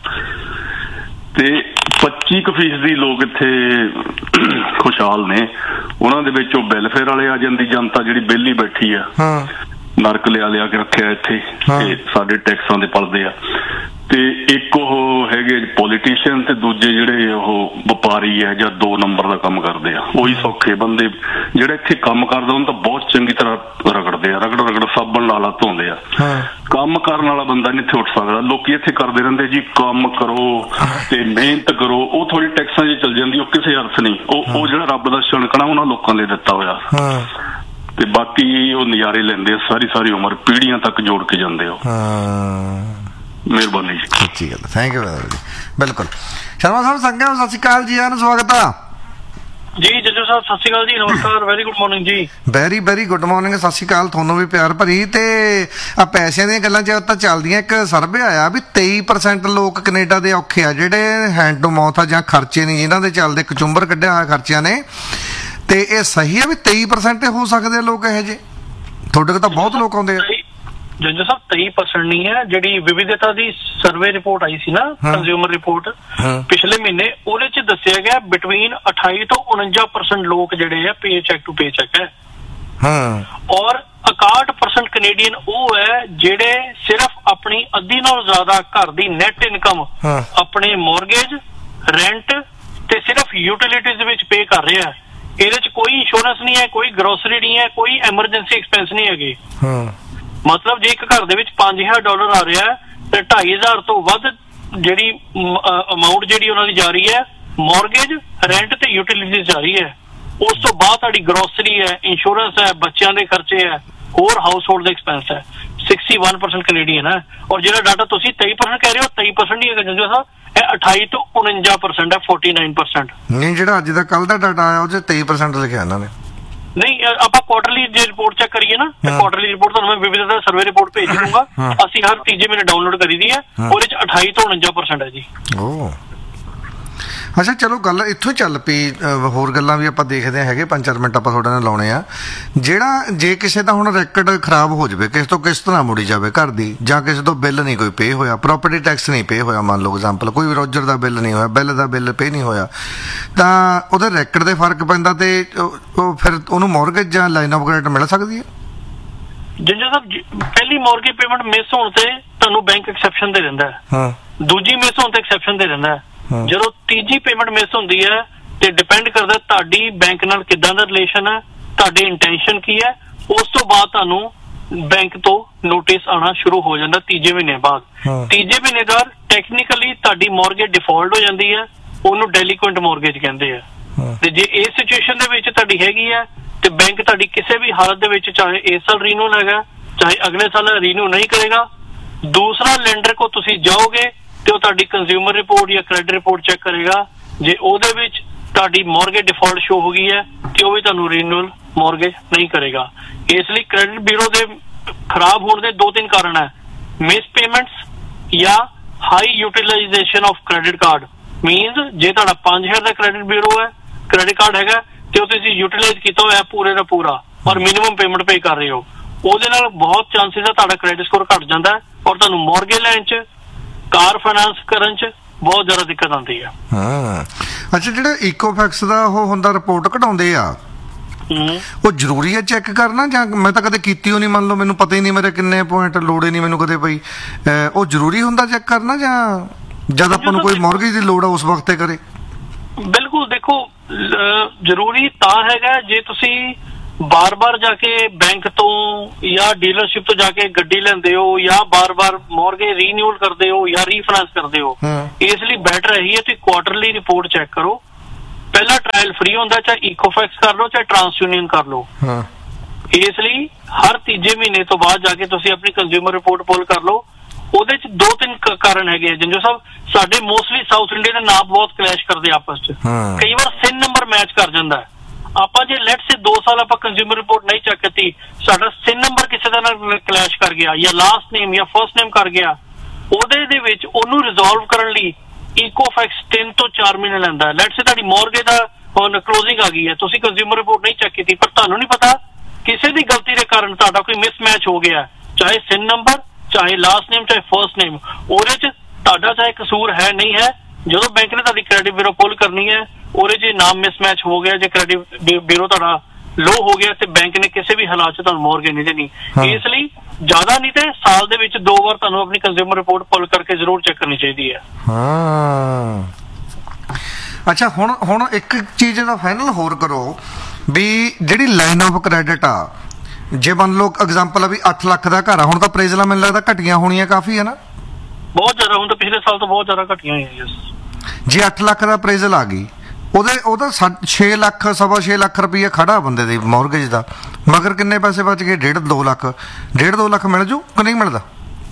Speaker 6: ਤੇ 25% ਲੋਕ ਇੱਥੇ ਖੁਸ਼ਹਾਲ ਨੇ, ਉਹਨਾਂ ਦੇ ਵਿੱਚ ਉਹ ਵੈਲਫੇਅਰ ਵਾਲੇ ਆ ਜਾਂਦੀ ਜਨਤਾ ਜਿਹੜੀ ਵਿਹਲੀ ਬੈਠੀ ਆ, ਨਰਕ ਲਿਆ ਕੇ ਰੱਖਿਆ ਇੱਥੇ ਤੇ ਸਾਡੇ ਟੈਕਸਾਂ ਦੇ ਪਲਦੇ ਆ। ਤੇ ਇੱਕ ਉਹ ਹੈਗੇ ਪੋਲੀਟੀਸ਼ੀਅਨ ਤੇ ਦੂਜੇ ਜਿਹੜੇ ਉਹ ਵਪਾਰੀ ਆ ਜਾਂ 2 ਨੰਬਰ ਦਾ ਕੰਮ ਕਰਦੇ ਆ, ਉਹੀ ਸੌਖੇ ਬੰਦੇ। ਜਿਹੜਾ ਇੱਥੇ ਕੰਮ ਕਰਦਾ ਉਹਨੂੰ ਤਾਂ ਬਹੁਤ ਚੰਗੀ ਤਰ੍ਹਾਂ ਰਗੜਦੇ ਆ, ਰਗੜ ਸਾਬਣ ਨਾਲ ਧੋਂਦੇ ਆ। ਕੰਮ ਕਰਨ ਵਾਲਾ ਬੰਦਾ ਨਹੀਂ ਇੱਥੇ ਉੱਠ ਸਕਦਾ। ਲੋਕੀ ਇੱਥੇ ਕਰਦੇ ਰਹਿੰਦੇ ਜੀ ਕੰਮ ਕਰੋ ਤੇ ਮਿਹਨਤ ਕਰੋ, ਉਹ ਥੋੜੀ ਟੈਕਸਾਂ 'ਚ ਚੱਲ ਜਾਂਦੀ, ਉਹ ਕਿਸੇ ਅਰਥ ਨਹੀਂ। ਉਹ ਜਿਹੜਾ ਰੱਬ ਦਾ ਛਣਕਣਾ ਉਹਨਾਂ ਲੋਕਾਂ ਲਈ ਦਿੱਤਾ ਹੋਇਆ ਤੇ ਬਾਕੀ ਉਹ ਨਜ਼ਾਰੇ ਲੈਂਦੇ ਆ ਸਾਰੀ ਉਮਰ, ਪੀੜ੍ਹੀਆਂ ਤੱਕ ਜੋੜ ਕੇ ਜਾਂਦੇ ਹੋ। ਮਿਹਰਬਾਨੀ ਜੀ।
Speaker 1: ਸੱਚੀ ਗੱਲ, ਥੈਂਕ ਯੂ ਜੀ। ਬਿਲਕੁਲ ਸ਼ਰਮਾ ਸਾਹਿਬ ਸੰਗਿਆ ਸਤਿ ਸ਼੍ਰੀ ਅਕਾਲ ਜੀ, ਆਨ ਸਵਾਗਤ ਆ
Speaker 3: ਜੀ। ਜੱਜੂ ਸਾਹਿਬ ਸਤਿ ਸ਼੍ਰੀ ਅਕਾਲ ਜੀ, ਨਮਸਕਾਰ, ਵੈਰੀ ਗੁੱਡ ਮਾਰਨਿੰਗ ਜੀ।
Speaker 1: ਵੈਰੀ ਗੁੱਡ ਮਾਰਨਿੰਗ, ਸਤਿ ਸ਼੍ਰੀ ਅਕਾਲ ਤੁਹਾਨੂੰ ਵੀ ਪਿਆਰ ਭਰੀ। ਤੇ ਆ ਪੈਸਿਆਂ ਦੀਆਂ ਗੱਲਾਂ ਚ ਤਾਂ ਚੱਲਦੀਆਂ, ਇੱਕ ਸਰਵੇ ਆਇਆ ਵੀ 23% ਲੋਕ ਕੈਨੇਡਾ ਦੇ ਔਖੇ ਆ ਜਿਹੜੇ ਹੈਂਡ ਟੂ ਮਾਊਥ ਆ ਜਾਂ ਖਰਚੇ ਨਹੀਂ ਜਿਨ੍ਹਾਂ ਦੇ ਚੱਲਦੇ, ਕਚੁੰਬਰ ਕੱਢਿਆ ਹੋਇਆ ਖਰਚਿਆਂ ਨੇ। ਤੇ ਇਹ ਸਹੀ ਆ ਵੀ 23% ਹੋ ਸਕਦੇ ਆ ਲੋਕ ਇਹੋ ਜਿਹੇ? ਤੁਹਾਡੇ ਕੋਲ ਤਾਂ ਬਹੁਤ ਲੋਕ ਆਉਂਦੇ ਆ।
Speaker 3: ਜੰਜੂ ਸਾਹਿਬ 23% ਨਹੀਂ ਹੈ, ਜਿਹੜੀ ਵਿਵਿਧਤਾ ਦੀ ਸਰਵੇ ਰਿਪੋਰਟ ਆਈ ਸੀ ਨਾ, ਕੰਜ਼ਿਊਮਰ ਰਿਪੋਰਟ ਪਿਛਲੇ ਮਹੀਨੇ, ਉਹਦੇ ਚ ਦੱਸਿਆ ਗਿਆ ਬਿਟਵੀਨ 28 ਤੋਂ 49% ਲੋਕ ਜਿਹੜੇ ਆ ਪੇ ਚੈੱਕ ਟੂ ਪੇ ਚੈੱਕ ਹੈ। ਔਰ 61% ਕੈਨੇਡੀਅਨ ਉਹ ਹੈ ਜਿਹੜੇ ਸਿਰਫ ਆਪਣੀ ਅੱਧੀ ਨਾਲੋਂ ਜ਼ਿਆਦਾ ਘਰ ਦੀ ਨੈਟ ਇਨਕਮ ਆਪਣੇ ਮੌਰਗੇਜ, ਰੈਂਟ ਤੇ ਸਿਰਫ ਯੂਟਿਲਿਟੀਜ਼ ਵਿੱਚ ਪੇ ਕਰ ਰਿਹਾ ਹੈ। ਇਹਦੇ ਚ ਕੋਈ ਇੰਸ਼ੋਰੈਂਸ ਨਹੀਂ ਹੈ, ਕੋਈ ਗਰੋਸਰੀ ਨਹੀਂ ਹੈ, ਕੋਈ ਐਮਰਜੈਂਸੀ ਐਕਸਪੈਂਸ ਨਹੀਂ ਹੈਗੇ। ਮਤਲਬ ਜੇ ਇੱਕ ਘਰ ਦੇ ਵਿੱਚ $5000 ਆ ਰਿਹਾ ਤੇ 2500 ਤੋਂ ਵੱਧ ਜਿਹੜੀ ਅਮਾਊਂਟ ਜਿਹੜੀ ਉਹਨਾਂ ਦੀ ਜਾ ਰਹੀ ਹੈ ਮੌਰਗੇਜ, ਰੈਂਟ ਤੇ ਯੂਟਿਲਿਟੀਜ਼ ਜਾ ਰਹੀ ਹੈ। ਉਸ ਤੋਂ ਬਾਅਦ ਤੁਹਾਡੀ ਗਰੋਸਰੀ ਹੈ, ਇੰਸ਼ੋਰੈਂਸ ਹੈ, ਬੱਚਿਆਂ ਦੇ ਖਰਚੇ ਹੈ, ਹੋਰ ਹਾਊਸ ਹੋਲਡ ਦੇ ਐਕਸਪੈਂਸ ਹੈ। 61% ਕੈਨੇਡੀਅਨ ਹੈ। ਔਰ ਜਿਹੜਾ ਡਾਟਾ ਤੁਸੀਂ 23% ਕਹਿ ਰਹੇ ਹੋ, 23% ਨਹੀਂ ਹੈਗਾ ਜੰਜੂ ਸਾਹਿਬ, ਇਹ 28 ਤੋਂ 49% ਹੈ, 49%।
Speaker 1: ਨਹੀਂ, ਜਿਹੜਾ ਅੱਜ ਦਾ ਕੱਲ ਦਾ ਡਾਟਾ ਆਇਆ ਉਹ 'ਚ 23% ਲਿਖਿਆ ਇਹਨਾਂ ਨੇ।
Speaker 3: ਨਹੀਂ, ਆਪਾਂ ਕੁਆਟਰਲੀ ਜੇ ਰਿਪੋਰਟ ਚੈੱਕ ਕਰੀਏ ਨਾ, ਕੁਆਟਰਲੀ ਰਿਪੋਰਟ ਤੁਹਾਨੂੰ ਮੈਂ ਵਿਵਿਧਤਾ ਸਰਵੇ ਰਿਪੋਰਟ ਭੇਜ ਦੂੰਗਾ। ਅਸੀਂ ਹਰ ਤੀਜੇ ਮਹੀਨੇ ਡਾਊਨਲੋਡ ਕਰੀ ਦੀ ਹੈ, ਉਹਦੇ ਚ 28 ਤੋਂ 49% ਹੈ ਜੀ।
Speaker 1: ਅੱਛਾ ਚਲੋ ਗੱਲ ਇੱਥੋਂ ਚੱਲ ਪਈ, ਹੋਰ ਗੱਲਾਂ ਵੀ ਆਪਾਂ ਦੇਖਦੇ ਹੈਗੇ, 5-4 ਮਿੰਟ ਆਪਾਂ ਤੁਹਾਡੇ ਨਾਲ ਲਾਉਣੇ ਆ। ਜਿਹੜਾ ਜੇ ਕਿਸੇ ਦਾ ਹੁਣ ਰੈਕਡ ਖਰਾਬ ਹੋ ਜਾਵੇ, ਕਿਸੇ ਤੋਂ ਕਿਸ ਤਰ੍ਹਾਂ ਮੁੜੀ ਜਾਵੇ ਘਰ ਦੀ, ਜਾਂ ਕਿਸੇ ਤੋਂ ਬਿੱਲ ਨਹੀਂ ਕੋਈ ਪੇ ਹੋਇਆ, ਪ੍ਰੋਪਰਟੀ ਟੈਕਸ ਨਹੀਂ ਪੇ ਹੋਇਆ, ਮੰਨ ਲਓ ਐਗਜ਼ਾਮਪਲ ਕੋਈ ਰੋਜਰ ਦਾ ਬਿੱਲ ਨਹੀਂ ਹੋਇਆ, ਬਿੱਲ ਦਾ ਬਿੱਲ ਪੇ ਨਹੀਂ ਹੋਇਆ, ਤਾਂ ਉਹਦੇ ਰੈਕਡ ਦੇ ਫਰਕ ਪੈਂਦਾ ਤੇ ਉਹ ਫਿਰ ਉਹਨੂੰ ਮੌਰਗੇਜ ਜਾਂ ਲਾਈਨ ਆਫ ਕ੍ਰੈਡਿਟ ਮਿਲ ਸਕਦੀ ਹੈ?
Speaker 3: ਜਿੰਜਾ ਸਾਹਿਬ ਪਹਿਲੀ ਮੌਰਗੇਜ ਪੇਮੈਂਟ ਮਿਸ ਹੋਣ ਤੇ ਤੁਹਾਨੂੰ ਬੈਂਕ ਐਕਸੈਪਸ਼ਨ ਦੇ ਦਿੰਦਾ ਹੈ, ਦੂਜੀ ਮਿਸ ਹੋਣ ਤੇ ਐਕਸੈਪਸ਼ਨ ਦੇ ਦਿੰਦਾ ਹੈ। ਜਦੋਂ ਤੀਜੀ ਪੇਮੈਂਟ ਮਿਸ ਹੁੰਦੀ ਹੈ ਤੇ ਡਿਪੈਂਡ ਕਰਦਾ ਤੁਹਾਡੀ ਬੈਂਕ ਨਾਲ ਕਿੱਦਾਂ ਦਾ ਰਿਲੇਸ਼ਨ ਹੈ, ਤੁਹਾਡੀ ਇੰਟੈਂਸ਼ਨ ਕੀ ਹੈ, ਉਸ ਤੋਂ ਬਾਅਦ ਤੁਹਾਨੂੰ ਬੈਂਕ ਤੋਂ ਨੋਟਿਸ ਆਉਣਾ ਸ਼ੁਰੂ ਹੋ ਜਾਂਦਾ ਤੀਜੇ ਮਹੀਨੇ ਬਾਅਦ। ਤੀਜੇ ਮਹੀਨੇ ਬਾਅਦ ਟੈਕਨੀਕਲੀ ਤੁਹਾਡੀ ਮੌਰਗੇਜ ਡਿਫਾਲਟ ਹੋ ਜਾਂਦੀ ਹੈ, ਉਹਨੂੰ ਡੈਲੀਕੁਐਂਟ ਮੌਰਗੇਜ ਕਹਿੰਦੇ ਆ। ਤੇ ਜੇ ਇਸ ਸਿਚੁਏਸ਼ਨ ਦੇ ਵਿੱਚ ਤੁਹਾਡੀ ਹੈਗੀ ਹੈ ਤੇ ਬੈਂਕ ਤੁਹਾਡੀ ਕਿਸੇ ਵੀ ਹਾਲਤ ਦੇ ਵਿੱਚ, ਚਾਹੇ ਇਸ ਸਾਲ ਰੀਨਿਊ ਹੈਗਾ, ਚਾਹੇ ਅਗਲੇ ਸਾਲ ਰੀਨਿਊ ਨਹੀਂ ਕਰੇਗਾ, ਦੂਸਰਾ ਲੈਂਡਰ ਕੋ ਤੁਸੀਂ ਜਾਓਗੇ ਤੇ ਉਹ ਤੁਹਾਡੀ ਕੰਜ਼ਿਊਮਰ ਰਿਪੋਰਟ ਜਾਂ ਕ੍ਰੈਡਿਟ ਰਿਪੋਰਟ ਚੈੱਕ ਕਰੇਗਾ। ਜੇ ਉਹਦੇ ਵਿੱਚ ਤੁਹਾਡੀ ਮੌਰਗੇਜ ਡਿਫਾਲਟ ਸ਼ੋ ਹੋ ਗਈ ਹੈ ਤੇ ਉਹ ਵੀ ਤੁਹਾਨੂੰ ਰੀਨਿਊਅਲ ਮੌਰਗੇਜ ਨਹੀਂ ਕਰੇਗਾ। ਇਸ ਲਈ ਕ੍ਰੈਡਿਟ ਬਿਊਰੋ ਦੇ ਖਰਾਬ ਹੋਣ ਦੇ 2-3 ਕਾਰਨ ਹੈ, ਮਿਸ ਪੇਮੈਂਟਸ ਜਾਂ high utilisation of credit card. Means ਜੇ ਤੁਹਾਡਾ 5000 ਦਾ ਕ੍ਰੈਡਿਟ ਬਿਊਰੋ ਹੈ, ਕ੍ਰੈਡਿਟ ਕਾਰਡ ਹੈਗਾ ਤੇ ਉਹ ਤੁਸੀਂ ਯੂਟਿਲਾਈਜ਼ ਕੀਤਾ ਹੋਇਆ ਪੂਰੇ ਦਾ ਪੂਰਾ ਔਰ ਮਿਨੀਮਮ ਪੇਮੈਂਟ ਪੇ ਕਰ ਰਹੇ ਹੋ, ਉਹਦੇ ਨਾਲ ਬਹੁਤ ਚਾਂਸਿਸ ਹੈ ਤੁਹਾਡਾ ਕ੍ਰੈਡਿਟ ਸਕੋਰ ਘਟ ਜਾਂਦਾ ਔਰ ਤੁਹਾਨੂੰ ਮੌਰਗੇਜ ਲੈਣ 'ਚ, ਕਾਰ ਫਾਈਨਾਂਸ ਕਰਨ 'ਚ ਬਹੁਤ ਜ਼ਿਆਦਾ ਦਿੱਕਤ ਆਉਂਦੀ ਹੈ।
Speaker 1: ਅੱਛਾ, ਜਿਹੜਾ ਇਕੋਫੈਕਸ ਦਾ ਉਹ ਹੁੰਦਾ ਰਿਪੋਰਟ ਕਢਾਉਂਦੇ ਆ, ਉਹ ਜ਼ਰੂਰੀ ਹੈ ਚੈੱਕ ਕਰਨਾ? ਜਾਂ ਮੈਂ ਤਾਂ ਕਦੇ ਕੀਤੀ ਹੋ ਨਹੀਂ, ਮੰਨ ਲਓ ਮੈਨੂੰ ਪਤਾ ਹੀ ਨਹੀਂ ਮੇਰੇ ਕਿੰਨੇ ਪੁਆਇੰਟ ਲੋੜ ਹੀ ਨਹੀਂ ਮੈਨੂੰ ਕਦੇ ਪਈ, ਉਹ ਜ਼ਰੂਰੀ ਹੁੰਦਾ ਚੈੱਕ ਕਰਨਾ ਜਾਂ ਜਦ ਆਪਾਂ ਨੂੰ ਕੋਈ ਮੌਰਗੇਜ ਦੀ ਲੋੜ ਆ ਉਸ ਵਕਤ ਤੇ ਕਰੇ?
Speaker 3: ਬਿਲਕੁਲ, ਦੇਖੋ ਜ਼ਰੂਰੀ ਤਾਂ ਹੈਗਾ ਜੇ ਤੁਸੀਂ ਬਾਰ-ਬਾਰ ਜਾ ਕੇ ਬੈਂਕ ਤੋਂ ਜਾਂ ਡੀਲਰਸ਼ਿਪ ਤੋਂ ਜਾ ਕੇ ਗੱਡੀ ਲੈਂਦੇ ਹੋ ਜਾਂ ਬਾਰ-ਬਾਰ ਮੌਰਗੇਜ ਰੀਨਿਊਅਲ ਕਰਦੇ ਹੋ ਜਾਂ ਰੀਫਾਈਨਾਂਸ ਕਰਦੇ ਹੋ, ਇਸ ਲਈ ਬੈਟਰ ਇਹੀ ਹੈ ਤੁਸੀਂ ਕੁਆਟਰਲੀ ਰਿਪੋਰਟ ਚੈੱਕ ਕਰੋ। ਪਹਿਲਾ ਟ੍ਰਾਇਲ ਫ੍ਰੀ ਹੁੰਦਾ, ਚਾਹੇ ਇਕੋਫੈਕਸ ਕਰ ਲਓ ਚਾਹੇ ਟਰਾਂਸ ਯੂਨੀਅਨ ਕਰ ਲਓ। ਇਸ ਲਈ ਹਰ ਤੀਜੇ ਮਹੀਨੇ ਤੋਂ ਬਾਅਦ ਜਾ ਕੇ ਤੁਸੀਂ ਆਪਣੀ ਕੰਜ਼ਿਊਮਰ ਰਿਪੋਰਟ ਪੁੱਲ ਕਰ ਲਓ। ਉਹਦੇ ਚ 2-3 ਕਾਰਨ ਹੈਗੇ ਆ ਜੰਜੂ ਸਾਹਿਬ। ਸਾਡੇ ਮੋਸਟਲੀ ਸਾਊਥ ਇੰਡੀਆ ਦੇ ਨਾਮ ਬਹੁਤ ਕਲੈਸ਼ ਕਰਦੇ ਆਪਸ ਚ, ਕਈ ਵਾਰ ਸਿਨ ਨੰਬਰ ਮੈਚ ਕਰ ਜਾਂਦਾ। ਆਪਾਂ ਜੇ ਲੈਟਸ ਸੇ 2 ਸਾਲ ਆਪਾਂ ਕੰਜ਼ਿਊਮਰ ਰਿਪੋਰਟ ਨਹੀਂ ਚੈੱਕ ਕੀਤੀ, ਸਾਡਾ ਸਿਨ ਨੰਬਰ ਕਿਸੇ ਦਾ ਨਾਲ ਕਲੈਸ਼ ਕਰ ਗਿਆ ਜਾਂ ਲਾਸਟ ਨੇਮ ਜਾਂ ਫਰਸਟ ਨੇਮ ਕਰ ਗਿਆ, ਉਹਦੇ ਦੇ ਵਿੱਚ ਉਹਨੂੰ ਰਿਜ਼ੋਲਵ ਕਰਨ ਲਈ ਇਕੋਫੈਕਸ 3 ਤੋਂ 4 ਮਹੀਨੇ ਲੈਂਦਾ। ਲੈਟਸ ਸੇ ਤੁਹਾਡੀ ਮੌਰਗੇਜ ਦਾ ਹੁਣ ਕਲੋਜ਼ਿੰਗ ਆ ਗਈ ਹੈ, ਤੁਸੀਂ ਕੰਜ਼ਿਊਮਰ ਰਿਪੋਰਟ ਨਹੀਂ ਚੈੱਕ ਕੀਤੀ, ਪਰ ਤੁਹਾਨੂੰ ਨਹੀਂ ਪਤਾ ਕਿਸੇ ਦੀ ਗਲਤੀ ਦੇ ਕਾਰਨ ਤੁਹਾਡਾ ਕੋਈ ਮਿਸਮੈਚ ਹੋ ਗਿਆ, ਚਾਹੇ ਸਿਨ ਨੰਬਰ ਚਾਹੇ ਲਾਸਟ ਨੇਮ ਚਾਹੇ ਫਰਸਟ ਨੇਮ, ਉਹਦੇ ਚ ਤੁਹਾਡਾ ਚਾਹੇ ਕਸੂਰ ਹੈ ਨਹੀਂ ਹੈ। ਜਦੋਂ ਬੈਂਕ ਨੇ ਤੁਹਾਡੀ ਕ੍ਰੈਡਿਟ ਬਿਊਰੋ ਪੁੱਲ ਕਰਨੀ ਹੈ, ਉਹਦੇ ਚ ਨਾਮ ਮਿਸਮੈਚ ਹੋ ਗਿਆ, ਜੇ ਕ੍ਰੈਡਿਟ ਬਿਊਰੋ ਤੁਹਾਡਾ ਲੋ ਹੋ ਗਿਆ ਤੇ ਬੈਂਕ ਨੇ ਕਿਸੇ ਵੀ ਹਾਲਾਤ ਚ ਤੁਹਾਨੂੰ ਮੌਰਗੇਜ ਨਹੀਂ ਦੇਣੀ। ਇਸ ਲਈ ਜ਼ਿਆਦਾ ਨਹੀਂ ਤੇ ਸਾਲ ਦੇ ਵਿੱਚ 2 ਵਾਰ ਤੁਹਾਨੂੰ ਆਪਣੀ ਕੰਜ਼ਿਊਮਰ ਰਿਪੋਰਟ ਪੁੱਲ ਕਰਕੇ ਜ਼ਰੂਰ ਚੈੱਕ ਕਰਨੀ ਚਾਹੀਦੀ ਹੈ।
Speaker 1: ਅੱਛਾ, ਹੁਣ ਇੱਕ ਚੀਜ਼ ਦਾ ਫਾਈਨਲ ਹੋਰ ਕਰੋ ਵੀ ਜਿਹੜੀ ਲਾਈਨ ਆਫ ਕ੍ਰੈਡਿਟ ਆ, ਜੇ ਮੰਨ ਲਓ ਐਗਜ਼ਾਮਪਲ ਆ ਵੀ 8 ਲੱਖ ਦਾ ਘਰ ਆ, ਹੁਣ ਤਾਂ ਅਪਰੇਜ਼ਲਾਂ ਮੈਨੂੰ ਲੱਗਦਾ ਘਟੀਆਂ ਹੋਣੀਆਂ ਕਾਫੀ ਹੈ ਨਾ?
Speaker 3: ਬਹੁਤ ਜ਼ਿਆਦਾ, ਹੁਣ ਤਾਂ ਪਿਛਲੇ ਸਾਲ ਤੋਂ ਬਹੁਤ ਜ਼ਿਆਦਾ ਘਟੀਆਂ ਹੋਈਆਂ।
Speaker 1: ਜੇ 8 ਲੱਖ ਦਾ ਅਪਰੇਜ਼ਲ ਆ ਗਈ, ਉਹਦਾ 6 ਲੱਖ 6.5 ਲੱਖ ਰੁਪਈਆ ਖੜਾ ਬੰਦੇ ਦੀ ਮੌਰਗੇਜ ਦਾ, ਮਗਰ ਕਿੰਨੇ ਪੈਸੇ ਬਚ ਗਏ? 1.5-2 ਲੱਖ। 1.5-2 ਲੱਖ ਮਿਲ ਜੂ ਕਿ ਨਹੀਂ ਮਿਲਦਾ?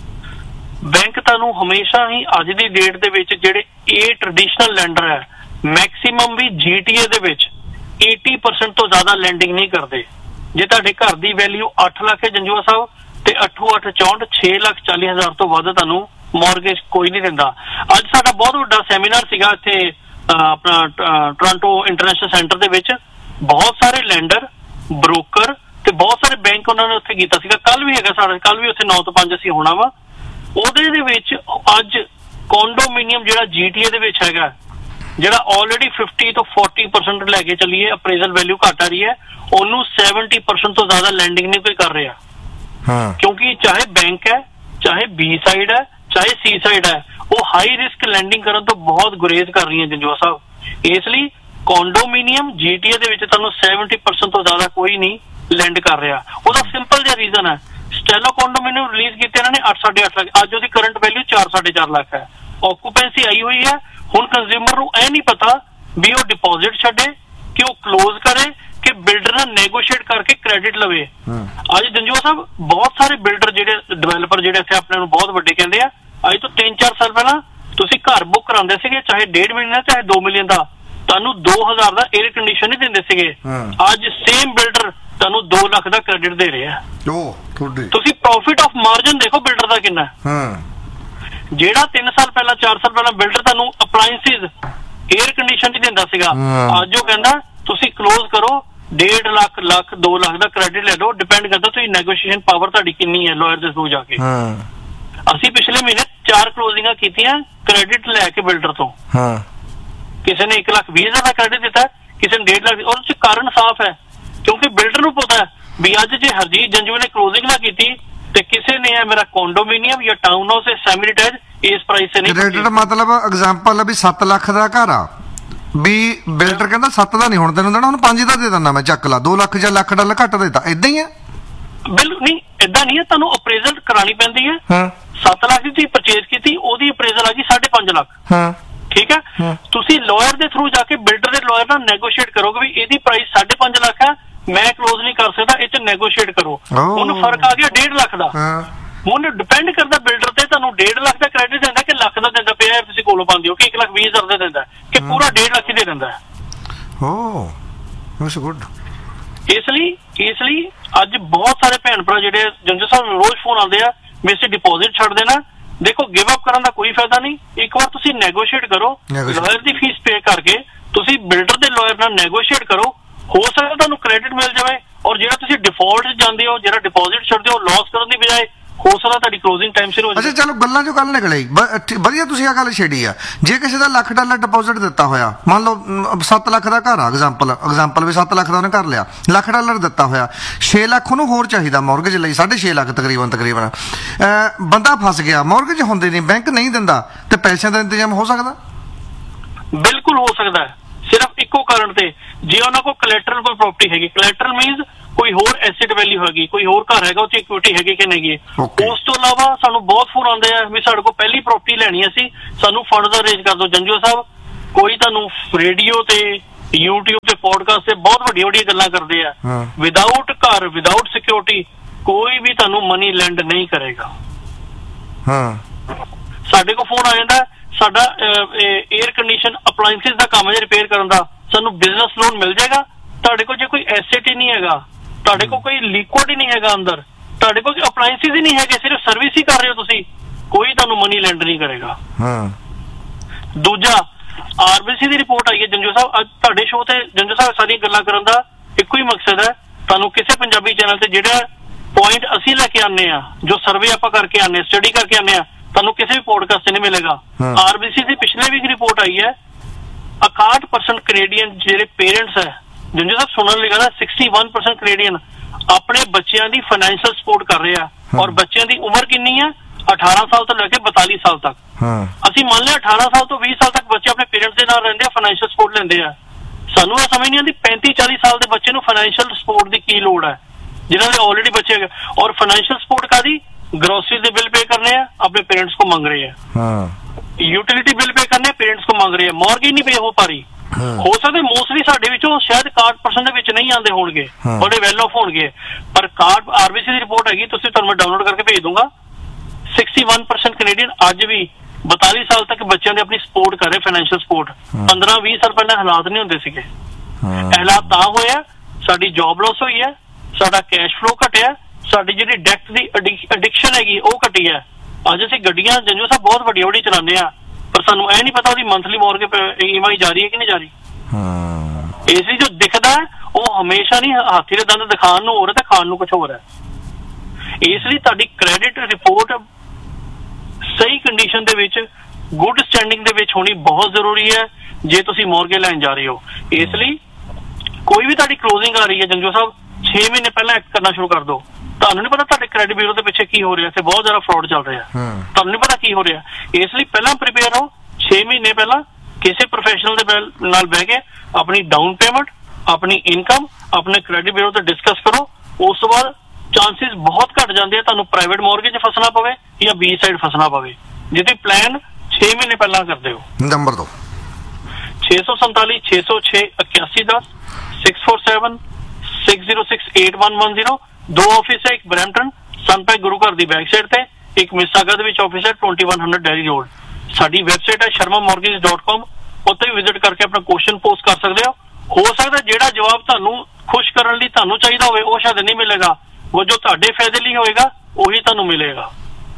Speaker 3: ਬੈਂਕ ਤੁਹਾਨੂੰ ਹਮੇਸ਼ਾ ਹੀ ਅੱਜ ਦੀ ਡੇਟ ਦੇ ਵਿੱਚ ਜਿਹੜੇ ਇਹ ਟ੍ਰੈਡੀਸ਼ਨਲ ਲੈਂਡਰ ਹੈ, ਮੈਕਸਿਮਮ ਵੀ GTA ਦੇ ਵਿੱਚ 80% ਤੋਂ ਜ਼ਿਆਦਾ ਲੈਂਡਿੰਗ ਨਹੀਂ ਕਰਦੇ। ਜੇ ਤੁਹਾਡੇ ਘਰ ਦੀ ਵੈਲਿਊ 8 ਲੱਖ ਹੈ ਜੰਜੂਆ ਸਾਹਿਬ, ਤੇ 8-8-64 6,40,000 ਤੋਂ ਵੱਧ ਤੁਹਾਨੂੰ ਮੌਰਗੇਜ ਕੋਈ ਨਹੀਂ ਦਿੰਦਾ। ਅੱਜ ਸਾਡਾ ਬਹੁਤ ਵੱਡਾ ਸੈਮੀਨਾਰ ਸੀਗਾ ਇੱਥੇ ਆਪਣਾ ਟੋਰਾਂਟੋ ਇੰਟਰਨੈਸ਼ਨਲ ਸੈਂਟਰ ਦੇ ਵਿੱਚ, ਬਹੁਤ ਸਾਰੇ ਲੈਂਡਰ ਬ੍ਰੋਕਰ ਤੇ ਬਹੁਤ ਸਾਰੇ ਬੈਂਕ ਉਹਨਾਂ ਨੇ ਉੱਥੇ ਕੀਤਾ ਸੀਗਾ। ਕੱਲ ਵੀ ਹੈਗਾ ਸਾਡਾ, ਕੱਲ ਵੀ ਉੱਥੇ 9 ਤੋਂ 5 ਅਸੀਂ ਹੋਣਾ ਵਾ। ਉਹਦੇ ਦੇ ਵਿੱਚ ਅੱਜ ਕੰਡੋਮੀਨੀਅਮ ਜਿਹੜਾ GTA ਦੇ ਵਿੱਚ ਹੈਗਾ, ਜਿਹੜਾ ਆਲਰੇਡੀ 50 ਤੋਂ 40% ਲੈ ਕੇ ਚੱਲੀਏ, ਅਪਰੇਜ਼ਲ ਵੈਲਿਊ ਘੱਟ ਆ ਰਹੀ ਹੈ, ਉਹਨੂੰ 70% ਤੋਂ ਜ਼ਿਆਦਾ ਲੈਂਡਿੰਗ ਨਹੀਂ ਕੋਈ ਕਰ ਰਿਹਾ। ਕਿਉਂਕਿ ਚਾਹੇ ਬੈਂਕ ਹੈ, ਚਾਹੇ B ਸਾਈਡ ਹੈ, ਚਾਹੇ C ਸਾਈਡ ਹੈ, ਉਹ ਹਾਈ ਰਿਸਕ ਲੈਂਡਿੰਗ ਕਰਨ ਤੋਂ ਬਹੁਤ ਗੁਰੇਜ਼ ਕਰ ਰਹੀਆਂ ਜੰਜੂਆ ਸਾਹਿਬ। ਇਸ ਲਈ ਕੰਡੋਮੀਨੀਅਮ GTA ਦੇ ਵਿੱਚ ਤੁਹਾਨੂੰ 70% ਤੋਂ ਜ਼ਿਆਦਾ ਕੋਈ ਨਹੀਂ ਲੈਂਡ ਕਰ ਰਿਹਾ। ਉਹਦਾ ਸਿੰਪਲ ਜਿਹਾ ਰੀਜ਼ਨ ਹੈ, ਸਟੈਲਾ ਕੰਡੋਮੀਨੀਅਮ ਰਿਲੀਜ਼ ਕੀਤੇ ਇਹਨਾਂ ਨੇ 8-8.5 ਲੱਖ, ਅੱਜ ਉਹਦੀ ਕਰੰਟ ਵੈਲਿਊ 4-4.5 ਲੱਖ ਹੈ। ਆਕੂਪੈਂਸੀ ਆਈ ਹੋਈ ਹੈ। ਹੁਣ ਕੰਜ਼ਿਊਮਰ ਨੂੰ ਇਹ ਨਹੀਂ ਪਤਾ ਵੀ ਉਹ ਡਿਪੋਜ਼ਿਟ ਛੱਡੇ ਕਿ ਉਹ ਕਲੋਜ਼ ਕਰੇ ਕਿ ਬਿਲਡਰ ਨਾਲ ਨੈਗੋਸ਼ੀਏਟ ਕਰਕੇ ਕ੍ਰੈਡਿਟ ਲਵੇ। ਅੱਜ ਜੰਜੂਆ ਸਾਹਿਬ ਬਹੁਤ ਸਾਰੇ ਬਿਲਡਰ ਜਿਹੜੇ ਡਿਵੈਲਪਰ ਜਿਹੜੇ ਇੱਥੇ ਆਪਣੇ ਨੂੰ ਬਹੁਤ ਵੱਡੇ ਕਹਿੰਦੇ ਆ, ਅੱਜ ਤੋਂ 3-4 ਸਾਲ ਪਹਿਲਾਂ ਤੁਸੀਂ ਘਰ ਬੁੱਕ ਕਰਾਉਂਦੇ ਸੀਗੇ, ਚਾਹੇ 1.5 ਮਿਲੀਅਨ ਦਾ ਚਾਹੇ 2 ਮਿਲੀਅਨ ਦਾ, ਤੁਹਾਨੂੰ 2,000 ਦਾ 에ਅਰ ਕੰਡੀਸ਼ਨ ਨਹੀਂ ਦਿੰਦੇ ਸੀਗੇ। ਅੱਜ ਸੇਮ ਬਿਲਡਰ ਤੁਹਾਨੂੰ 2 ਲੱਖ ਦਾ ਕ੍ਰੈਡਿਟ ਦੇ ਰਿਹਾ। ਤੁਸੀਂ ਪ੍ਰੋਫਿਟ ਆਫ ਮਾਰਜਨ ਦੇਖੋ ਬਿਲਡਰ ਦਾ ਕਿੰਨਾ। ਜਿਹੜਾ 3 ਸਾਲ ਪਹਿਲਾਂ 4 ਸਾਲ ਪਹਿਲਾਂ ਬਿਲਡਰ ਤੁਹਾਨੂੰ ਅਪਲਾਈਐਂਸਿਸ 에ਅਰ ਕੰਡੀਸ਼ਨ ਨਹੀਂ ਦਿੰਦਾ ਸੀਗਾ, ਅੱਜ ਉਹ ਕਹਿੰਦਾ ਤੁਸੀਂ ਕਲੋਜ਼ ਕਰੋ 1.5 ਲੱਖ 2 ਲੱਖ ਦਾ ਕ੍ਰੈਡਿਟ ਲੈ ਲਓ। ਡਿਪੈਂਡ ਕਰਦਾ ਤੁਸੀਂ ਨੈਗੋਸ਼ੀਏਸ਼ਨ ਪਾਵਰ ਤੁਹਾਡੀ ਕਿੰਨੀ ਹੈ ਲਾਇਰ ਦੇ ਥਰੂ ਜਾ ਕੇ। ਅਸੀਂ ਪਿਛਲੇ ਮਹੀਨੇ 4 ਕਲੋਜ਼ਿੰਗਾਂ ਕੀਤੀਆਂ ਕ੍ਰੈਡਿਟ ਲੈ ਕੇ ਬਿਲਡਰ ਤੋਂ। ਕਿਸੇ ਨੇ 1,20,000 ਦਾ ਕ੍ਰੈਡਿਟ ਦਿੱਤਾ, ਕਿਸੇ ਨੇ 1.5 ਲੱਖ। ਉਹਦੇ ਚ ਕਾਰਨ ਸਾਫ਼ ਹੈ, ਕਿਉਂਕਿ ਬਿਲਡਰ ਨੂੰ ਪਤਾ ਵੀ ਅੱਜ ਜੇ ਹਰਜੀਤ ਜੰਜੂ ਨੇ ਕਲੋਜ਼ਿੰਗ ਨਾ ਕੀਤੀ ਤੇ ਕਿਸੇ ਨੇ ਮੇਰਾ ਕੰਡੋਮੀਨੀਅਮ ਜਾਂ ਟਾਊਨ ਹਾਊਸ ਸੈਮੀ ਡਿਟੈਚ ਇਸ ਪ੍ਰਾਈਸ ਤੇ ਨਹੀਂ। ਕ੍ਰੈਡਿਟ
Speaker 1: ਮਤਲਬ ਐਗਜ਼ਾਮਪਲ ਵੀ 7 ਲੱਖ ਦਾ ਘਰ ਆ, ਵੀ ਬਿਲਡਰ ਕਹਿੰਦਾ 7 ਦਾ ਨਹੀਂ ਹੁਣ ਤੈਨੂੰ ਦੇਣਾ, ਹੁਣ 5 ਦਾ ਦੇ ਦਿੰਦਾ ਮੈਂ, ਚੱਕ ਲਾ 2 ਲੱਖ ਜਾਂ ਲੱਖ ਡਾਲਰ ਘੱਟ ਦੇਤਾ। ਇਦਾਂ ਹੀ ਹੈ?
Speaker 3: ਬਿਲਕੁਲ ਨਹੀਂ, ਏਦਾਂ ਨਹੀਂ ਹੈ। ਤੁਹਾਨੂੰ ਅਪਰੇਜ਼ਲ ਕਰਾਣੀ ਪੈਂਦੀ ਹੈ। 7 ਲੱਖ ਦੀ ਤੁਸੀਂ ਪਰਚੇਜ਼ ਕੀਤੀ, ਉਹਦੀ ਅਪਰੇਜ਼ਲ ਆ ਗਈ 5.5 ਲੱਖ। ਠੀਕ ਹੈ, ਤੁਸੀਂ ਲਾਇਰ ਦੇ ਥਰੂ ਜਾ ਕੇ ਬਿਲਡਰ ਦੇ ਲਾਇਰ ਨਾਲ ਨੈਗੋਸ਼ੀਏਟ ਕਰੋਗੇ ਵੀ ਇਹਦੀ ਪ੍ਰਾਈਸ 5.5 ਲੱਖ ਹੈ, ਮੈਂ ਕਲੋਜ਼ ਨਹੀਂ ਕਰ ਸਕਦਾ, ਇਹ ਚ ਨੈਗੋਸ਼ੀਏਟ ਕਰੋ। ਉਹਨੂੰ ਫਰਕ ਆ ਗਿਆ 1.5 ਲੱਖ ਦਾ। ਹੁਣ ਡਿਪੈਂਡ ਕਰਦਾ ਬਿਲਡਰ ਤੇ, ਤੁਹਾਨੂੰ 1.5 ਲੱਖ ਦਾ ਕ੍ਰੈਡਿਟ ਦਿੰਦਾ ਕਿ ਲੱਖ ਦਾ ਦਿੰਦਾ ਪਿਆ, ਤੁਸੀਂ ਕੋਲੋਂ ਪਾਉਂਦੇ ਹੋ ਕਿ 1,20,000 ਦਾ ਦਿੰਦਾ ਕਿ ਪੂਰਾ 1.5 ਲੱਖ ਹੀ ਦੇ ਦਿੰਦਾ। ਇਸ ਲਈ ਅੱਜ ਬਹੁਤ ਸਾਰੇ ਭੈਣ ਭਰਾ ਜਿਹੜੇ ਜੰਜੂ ਸਾਹਿਬ ਰੋਜ਼ ਫੋਨ ਆਉਂਦੇ ਆ, ਮੇਰੇ ਡਿਪੋਜ਼ਿਟ ਛੱਡ ਦੇਣਾ। ਦੇਖੋ ਗਿਵ ਅਪ ਕਰਨ ਦਾ ਕੋਈ ਫਾਇਦਾ ਨਹੀਂ। ਇੱਕ ਵਾਰ ਤੁਸੀਂ ਨੈਗੋਸ਼ੀਏਟ ਕਰੋ, ਲਾਇਰ ਦੀ ਫੀਸ ਪੇ ਕਰਕੇ ਤੁਸੀਂ ਬਿਲਡਰ ਦੇ ਲਾਇਰ ਨਾਲ ਨੈਗੋਸ਼ੀਏਟ ਕਰੋ, ਹੋ ਸਕਦਾ ਤੁਹਾਨੂੰ ਕ੍ਰੈਡਿਟ ਮਿਲ ਜਾਵੇ। ਔਰ ਜਿਹੜਾ ਤੁਸੀਂ ਡਿਫਾਲਟ ਜਾਂਦੇ ਹੋ, ਜਿਹੜਾ ਡਿਪੋਜ਼ਿਟ ਛੱਡਦੇ ਹੋ, ਲਾਸ ਕਰਨ ਦੀ ਬਜਾਏ ਹੋ ਸਕਦਾ ਤੁਹਾਡੀ ਕਲੋਜ਼ਿੰਗ ਟਾਈਮ ਸਿਰ ਹੋ ਜਾਵੇ।
Speaker 1: ਅੱਛਾ ਚਲੋ ਗੱਲਾਂ ਚੋਂ ਗੱਲ ਨਿਕਲੇ, ਵਧੀਆ ਤੁਸੀਂ ਆ ਗੱਲ ਛੇੜੀ ਆ। ਜੇ ਕਿਸੇ ਦਾ ਲੱਖ ਡਾਲਰ ਡਿਪੋਜ਼ਿਟ ਦਿੱਤਾ ਹੋਇਆ, ਮੰਨ ਲਓ 7 ਲੱਖ ਦਾ ਘਰ ਆ, ਐਗਜ਼ਾਮਪਲ ਵੀ 7 ਲੱਖ ਦਾ ਉਹਨੇ ਘਰ ਲਿਆ, ਲੱਖ ਡਾਲਰ ਦਿੱਤਾ ਹੋਇਆ, 6 ਲੱਖ ਉਹਨੂੰ ਹੋਰ ਚਾਹੀਦਾ ਮੌਰਗੇਜ ਲਈ, 6.5 ਲੱਖ ਤਕਰੀਬਨ ਬੰਦਾ ਫਸ ਗਿਆ, ਮੌਰਗੇਜ ਹੁੰਦੇ ਨਹੀਂ, ਬੈਂਕ ਨਹੀਂ ਦਿੰਦਾ, ਤੇ ਪੈਸਿਆਂ ਦਾ ਇੰਤਜ਼ਾਮ ਹੋ ਸਕਦਾ?
Speaker 3: ਬਿਲਕੁਲ ਹੋ ਸਕਦਾ ਹੈ, ਸਿਰਫ ਇੱਕੋ ਕਾਰਨ ਤੇ
Speaker 7: ਜੇ ਉਹਨਾਂ ਕੋਲ ਕਲੈਟਰਲ ਕੋਈ ਪ੍ਰਾਪਰਟੀ ਹੈਗੀ, ਕਲੈਟਰਲ ਮੀਨਸ ਕੋਈ ਹੋਰ ਐਸੈਟ ਵੈਲਿਊ ਹੈਗੀ, ਕੋਈ ਹੋਰ ਘਰ ਹੈਗਾ, ਉਹ 'ਚ ਇਕੁਇਟੀ ਹੈਗੀ ਕਿ ਨਹੀਂ। ਉਸ ਤੋਂ ਇਲਾਵਾ ਸਾਨੂੰ ਬਹੁਤ ਫੋਨ ਆਉਂਦੇ ਆ ਵੀ ਸਾਡੇ ਕੋਲ ਪਹਿਲੀ ਪ੍ਰਾਪਰਟੀ ਲੈਣੀ ਅਸੀਂ, ਸਾਨੂੰ ਫੰਡ ਦਾ ਅਰੇਂਜ ਕਰ ਦਿਓ। ਜੰਜੂ ਸਾਹਿਬ, ਕੋਈ ਤੁਹਾਨੂੰ ਰੇਡੀਓ ਤੇ YouTube ਤੇ ਪੋਡਕਾਸਟ ਤੇ ਬਹੁਤ ਵੱਡੀਆਂ ਵੱਡੀਆਂ ਗੱਲਾਂ ਕਰਦੇ ਆ, ਵਿਦਆਊਟ ਘਰ, ਵਿਦਆਊਟ ਸਿਕਿਉਰਿਟੀ ਕੋਈ ਵੀ ਤੁਹਾਨੂੰ ਮਨੀ ਲੈਂਡ ਨਹੀਂ ਕਰੇਗਾ। ਸਾਡੇ ਕੋਲ ਫੋਨ ਆ ਜਾਂਦਾ, ਸਾਡਾ 에ਅਰ ਕੰਡੀਸ਼ਨ ਅਪਲਾਈਐਂਸਿਸ ਦਾ ਕੰਮ ਹੈ ਰਿਪੇਅਰ ਕਰਨ ਦਾ, ਸਾਨੂੰ ਬਿਜ਼ਨਸ ਲੋਨ ਮਿਲ ਜਾਏਗਾ। ਤੁਹਾਡੇ ਕੋਲ ਜੇ ਕੋਈ ਐਸੈਟ ਹੀ ਨਹੀਂ ਹੈਗਾ, ਤੁਹਾਡੇ ਕੋਲ ਕੋਈ ਲਿਕੁਇਡ ਹੀ ਨਹੀਂ ਹੈਗਾ ਅੰਦਰ, ਤੁਹਾਡੇ ਕੋਲ ਅਪਲਾਈਐਂਸਿਸ ਹੀ ਨਹੀਂ ਹੈਗੇ, ਸਿਰਫ ਸਰਵਿਸ ਹੀ ਕਰ ਰਹੇ ਹੋ ਤੁਸੀਂ, ਕੋਈ ਤੁਹਾਨੂੰ ਮਨੀ ਲੈਂਡ ਨਹੀਂ ਕਰੇਗਾ। ਦੂਜਾ, RBC ਦੀ ਰਿਪੋਰਟ ਆਈ ਹੈ ਜੰਜੂ ਸਾਹਿਬ, ਅੱਜ ਤੁਹਾਡੇ ਸ਼ੋਅ ਤੇ ਜੰਜੂ ਸਾਹਿਬ ਸਾਰੀਆਂ ਗੱਲਾਂ ਕਰਨ ਦਾ ਇੱਕੋ ਹੀ ਮਕਸਦ ਹੈ, ਤੁਹਾਨੂੰ ਕਿਸੇ ਪੰਜਾਬੀ ਚੈਨਲ ਤੇ ਜਿਹੜਾ ਪੁਆਇੰਟ ਅਸੀਂ ਲੈ ਕੇ ਆਉਂਦੇ ਆ, ਜੋ ਸਰਵੇ ਆਪਾਂ ਕਰਕੇ ਆਉਂਦੇ, ਸਟੱਡੀ ਕਰਕੇ ਆਉਂਦੇ ਆ, ਤੁਹਾਨੂੰ ਕਿਸੇ ਵੀ ਪੋਡਕਾਸਟ ਤੇ ਨਹੀਂ ਮਿਲੇਗਾ। RBC ਦੀ ਪਿਛਲੇ ਵੀ ਰਿਪੋਰਟ ਆਈ ਹੈ, 61% ਕੈਨੇਡੀਅਨ ਜਿਹੜੇ ਪੇਰੈਂਟਸ ਹੈ, ਜੰਜੂ ਸਾਹਿਬ ਸੁਣਨ ਲਈ ਕਹਿੰਦਾ 61% ਕੈਨੇਡੀਅਨ ਆਪਣੇ ਬੱਚਿਆਂ ਦੀ ਫਾਈਨੈਂਸ਼ੀਅਲ ਸਪੋਰਟ ਕਰ ਰਹੇ ਆ, ਔਰ ਬੱਚਿਆਂ ਦੀ ਉਮਰ ਕਿੰਨੀ ਹੈ? 18 ਸਾਲ ਤੋਂ ਲੈ ਕੇ 42 ਸਾਲ ਤੱਕ। ਅਸੀਂ ਮੰਨ ਲਿਆ 18 ਸਾਲ ਤੋਂ 20 ਸਾਲ ਤੱਕ ਬੱਚੇ ਆਪਣੇ ਪੇਰੈਂਟਸ ਦੇ ਨਾਲ ਰਹਿੰਦੇ ਆ, ਫਾਈਨੈਂਸ਼ੀਅਲ ਸਪੋਰਟ ਲੈਂਦੇ ਆ। ਸਾਨੂੰ ਇਹ ਸਮਝ ਨਹੀਂ ਆਉਂਦੀ 35-40 ਸਾਲ ਦੇ ਬੱਚੇ ਨੂੰ ਫਾਈਨੈਂਸ਼ੀਅਲ ਸਪੋਰਟ ਦੀ ਕੀ ਲੋੜ ਹੈ, ਜਿਨ੍ਹਾਂ ਦੇ ਆਲਰੇਡੀ ਬੱਚੇ ਹੈਗੇ। ਔਰ ਫਾਈਨੈਂਸ਼ੀਅਲ ਸਪੋਰਟ ਕਾਦੀ? ਗਰੋਸਰੀ ਦੇ ਬਿੱਲ ਪੇ ਕਰਨੇ ਆ, ਆਪਣੇ ਪੇਰੈਂਟਸ को ਮੰਗ ਰਹੇ ਆ, यूटिलिटी बिल पे करने पेरेंट्स को मंग रहे हैं, मॉर्गेज नहीं पे हो पा रही। हो सकता मोस्टली साडे विचों शायद 61% ਦੇ ਵਿੱਚ ਨਹੀਂ ਆਉਂਦੇ ਹੋਣਗੇ, ਬੜੇ ਵੈਲ ਆਫ ਹੋਣਗੇ, ਪਰ ਕਾਰਡ RBC ਦੀ ਰਿਪੋਰਟ ਹੈਗੀ, ਤੁਸੀਂ ਤੁਹਾਨੂੰ ਮੈਂ ਡਾਊਨਲੋਡ ਕਰਕੇ ਭੇਜ ਦੂੰਗਾ। 61% ਕੈਨੇਡੀਅਨ ਅੱਜ ਵੀ 42 ਸਾਲ ਤੱਕ ਬੱਚਿਆਂ ਦੇ ਆਪਣੀ ਸਪੋਰਟ ਕਰ ਰਹੇ, ਫਾਈਨੈਂਸ਼ੀਅਲ ਸਪੋਰਟ। 15-20 ਸਾਲ ਪਹਿਲਾਂ ਹਾਲਾਤ ਨਹੀਂ ਹੁੰਦੇ ਸੀਗੇ। ਹਾਲਾਤ ਤਾਂ ਹੋਇਆ, ਸਾਡੀ ਜੌਬ ਲਾਸ ਹੋਈ ਹੈ, ਸਾਡਾ ਕੈਸ਼ ਫਲੋ ਘਟਿਆ, ਸਾਡੀ ਜਿਹੜੀ ਡੈਟ ਦੀ ਐਡਿਕਸ਼ਨ ਹੈਗੀ ਉਹ ਘਟੀ ਹੈ। ਅੱਜ ਅਸੀਂ ਗੱਡੀਆਂ ਜੰਜੂ ਸਾਹਿਬ ਬਹੁਤ ਵੱਡੀਆਂ ਵੱਡੀ ਚਲਾਉਂਦੇ ਆ, ਪਰ ਸਾਨੂੰ ਇਹ ਨਹੀਂ ਪਤਾ ਉਹਦੀ ਮੰਥਲੀ ਮੌਰਗੇਜ EMI ਜਾ ਰਹੀ ਹੈ ਕਿ ਨਹੀਂ ਜਾ ਰਹੀ। ਇਸ ਲਈ ਜੋ ਦਿਖਦਾ ਉਹ ਹਮੇਸ਼ਾ ਨਹੀਂ ਹਾਥੀ ਦੇ ਦੰਦ ਦਿਖਾਉਣ ਨੂੰ ਹੋਰ ਹੈ ਤੇ ਖਾਣ ਨੂੰ ਕੁਝ ਹੋਰ ਹੈ। ਇਸ ਲਈ ਤੁਹਾਡੀ ਕ੍ਰੈਡਿਟ ਰਿਪੋਰਟ ਸਹੀ ਕੰਡੀਸ਼ਨ ਦੇ ਵਿੱਚ, ਗੁੱਡ ਸਟੈਂਡਿੰਗ ਦੇ ਵਿੱਚ ਹੋਣੀ ਬਹੁਤ ਜ਼ਰੂਰੀ ਹੈ ਜੇ ਤੁਸੀਂ ਮੌਰਗੇਜ ਲੈਣ ਜਾ ਰਹੇ ਹੋ। ਇਸ ਲਈ ਕੋਈ ਵੀ ਤੁਹਾਡੀ ਕਲੋਜ਼ਿੰਗ ਆ ਰਹੀ ਹੈ ਜੰਜੂ ਸਾਹਿਬ, 6 ਮਹੀਨੇ ਪਹਿਲਾਂ ਐਕਟ ਕਰਨਾ ਸ਼ੁਰੂ ਕਰ ਦਿਓ। ਤੁਹਾਨੂੰ ਨਹੀਂ ਪਤਾ ਤੁਹਾਡੇ ਕ੍ਰੈਡਿਟ ਬਿਊਰੋ ਦੇ ਪਿੱਛੇ ਕੀ ਹੋ ਰਿਹਾ, ਇੱਥੇ ਬਹੁਤ ਜ਼ਿਆਦਾ ਫਰਾਡ ਚੱਲ ਰਿਹਾ, ਤੁਹਾਨੂੰ ਨਹੀਂ ਪਤਾ ਕੀ ਹੋ ਰਿਹਾ। ਇਸ ਲਈ ਪਹਿਲਾਂ ਪ੍ਰੀਪੇਅਰ ਹੋ, 6 ਮਹੀਨੇ ਪਹਿਲਾਂ ਕਿਸੇ ਪ੍ਰੋਫੈਸ਼ਨਲ ਦੇ ਨਾਲ ਬਹਿ ਕੇ ਆਪਣੀ ਡਾਊਨ ਪੇਮੈਂਟ, ਆਪਣੀ ਇਨਕਮ, ਆਪਣੇ ਕ੍ਰੈਡਿਟ ਬਿਊਰੋ ਤੇ ਡਿਸਕਸ ਕਰੋ। ਉਸ ਤੋਂ ਬਾਅਦ ਚਾਂਸਿਸ ਬਹੁਤ ਘਟ ਜਾਂਦੇ ਆ ਤੁਹਾਨੂੰ ਪ੍ਰਾਈਵੇਟ ਮੌਰਗੇਜ 'ਚ ਫਸਣਾ ਪਵੇ ਜਾਂ B ਸਾਈਡ ਫਸਣਾ ਪਵੇ, ਜੇ ਤੁਸੀਂ ਪਲਾਨ 6 ਮਹੀਨੇ ਪਹਿਲਾਂ ਕਰਦੇ ਹੋ।
Speaker 1: ਨੰਬਰ ਦੋ
Speaker 7: 647 606 8110 647 606 8110। 2 ਆਫਿਸ ਹੈ, ਇੱਕ ਬਰੈਂਪਟਨ ਸਨਪੈਕ ਗੁਰੂ ਘਰ ਦੀ ਬੈਕ ਸਾਈਡ ਤੇ, ਇੱਕ ਮਿਸਾਗਾ ਦੇ ਵਿੱਚ ਆਫਿਸ ਹੈ 2100 ਡੈਰੀ ਰੋਡ। ਸਾਡੀ ਵੈਬਸਾਈਟ ਹੈ sharmamortgage.com, ਉੱਥੇ ਵੀ ਵਿਜ਼ਿਟ ਕਰਕੇ ਆਪਣਾ ਕੁਐਸਚਨ ਪੋਸਟ ਕਰ ਸਕਦੇ ਹੋ ਸਕਦਾ ਜਿਹੜਾ ਜਵਾਬ ਤੁਹਾਨੂੰ ਖੁਸ਼ ਕਰਨ ਲਈ ਤੁਹਾਨੂੰ ਚਾਹੀਦਾ ਹੋਵੇ ਉਹ ਸ਼ਾਇਦ ਨਹੀਂ ਮਿਲੇਗਾ, ਉਹ ਜੋ ਤੁਹਾਡੇ ਫਾਇਦੇ ਲਈ ਹੋਏਗਾ ਉਹੀ ਤੁਹਾਨੂੰ ਮਿਲੇਗਾ।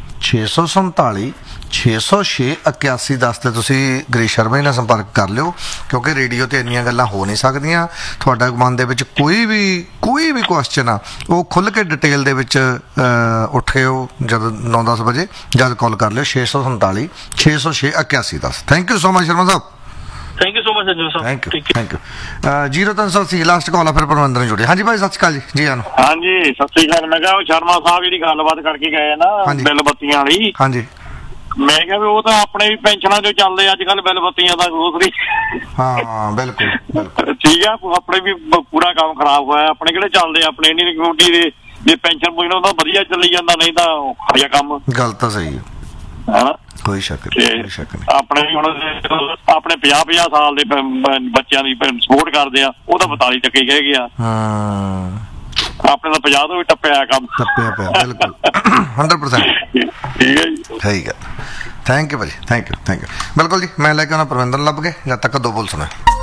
Speaker 1: 647 606 8110 ਤੇ ਤੁਸੀਂ ਗਰੀਸ਼ ਸ਼ਰਮਾ ਜੀ ਨਾਲ ਸੰਪਰਕ ਕਰ ਲਿਓ, ਕਿਉਂਕਿ ਰੇਡੀਓ ਤੇ ਇੰਨੀਆਂ ਗੱਲਾਂ ਹੋ ਨਹੀਂ ਸਕਦੀਆਂ। ਤੁਹਾਡਾ ਮਨ ਦੇ ਵਿੱਚ ਕੋਈ ਵੀ ਕੁਐਸਚਨ ਆ ਉਹ ਖੁੱਲ੍ਹ ਕੇ ਡਿਟੇਲ ਦੇ ਵਿੱਚ ਉੱਠਿਓ ਜਦ 9-10 ਵਜੇ ਜਦ ਕਾਲ ਕਰ ਲਿਓ 647 606 8110। Thank you so much Sharma Sahib.
Speaker 7: Thank you so much Janju Sahib.
Speaker 1: Thank you. 0380 last call ਆ, ਫਿਰ ਪਰਮਿੰਦਰ ਜੁੜੇ। ਹਾਂਜੀ ਭਾਈ ਸਤਿ ਸ਼੍ਰੀ ਅਕਾਲ ਜੀ। ਜੀ ਆਨ।
Speaker 8: ਹਾਂਜੀ ਸਤਿ ਸ਼੍ਰੀ ਅਕਾਲ। ਮੈਂ ਕਿਹਾ ਉਹ ਸ਼ਰਮਾ ਸਾਹਿਬ ਜਿਹੜੀ ਗੱਲਬਾਤ ਕਰਕੇ ਗਏ ਨਾ ਬਿੱਲ ਬੱਤੀਆਂ ਵਾਲੀ,
Speaker 1: ਹਾਂਜੀ
Speaker 8: ਮੈਂ ਕਿਹਾ ਵੀ ਉਹ ਤਾਂ ਆਪਣੇ ਵੀ ਪੈਨਸ਼ਨਾਂ ਜੋ ਚੱਲਦੇ ਅੱਜ ਕੱਲ ਬਿੱਲ ਬੱਤੀਆਂ ਦਾ ਗਰੋਸਰੀ।
Speaker 1: ਹਾਂ ਬਿਲਕੁਲ
Speaker 8: ਠੀਕ ਆ, ਆਪਣੇ ਵੀ ਪੂਰਾ ਕੰਮ ਖਰਾਬ ਹੋਇਆ। ਆਪਣੇ ਕਿਹੜੇ ਚੱਲਦੇ, ਆਪਣੇ ਇੰਡੀਅਨ ਕਮਿਊਨਿਟੀ ਦੇ ਜੇ ਪੈਨਸ਼ਨ ਪੁੱਛਣਾ ਤਾਂ ਵਧੀਆ ਚੱਲੀ ਜਾਂਦਾ, ਨਹੀਂ ਤਾਂ ਔਖਾ ਕੰਮ।
Speaker 1: ਗੱਲ ਤਾਂ ਸਹੀ ਹੈ,
Speaker 8: ਹਨਾ,
Speaker 1: ਕੋਈ ਸ਼ੱਕ ਨਹੀਂ।
Speaker 8: ਆਪਣੇ ਵੀ ਹੁਣ ਆਪਣੇ 50-50 ਸਾਲ ਦੇ ਬੱਚਿਆਂ ਦੀ ਸਪੋਰਟ ਕਰਦੇ ਆ, ਉਹ ਤਾਂ 42 ਤੱਕ ਹੀ ਕਹਿ ਗਿਆ। ਆਪਣੇ ਤਾਂ 50 ਤੋਂ ਵੀ ਟੱਪਿਆ ਕੰਮ,
Speaker 1: ਟੱਪਿਆ ਪਿਆ ਬਿਲਕੁਲ 100%।
Speaker 8: ਠੀਕ ਹੈ ਜੀ,
Speaker 1: ਠੀਕ ਹੈ। ਥੈਂਕ ਯੂ ਭਾਜੀ, ਥੈਂਕ ਯੂ। ਬਿਲਕੁਲ ਜੀ, ਮੈਂ ਲੈ ਕੇ ਆਉਣਾ ਪਰਵਿੰਦਰ ਲੱਭ ਕੇ, ਜਦ ਤੱਕ ਦੋ ਬੋਲ ਸੁਣਾ।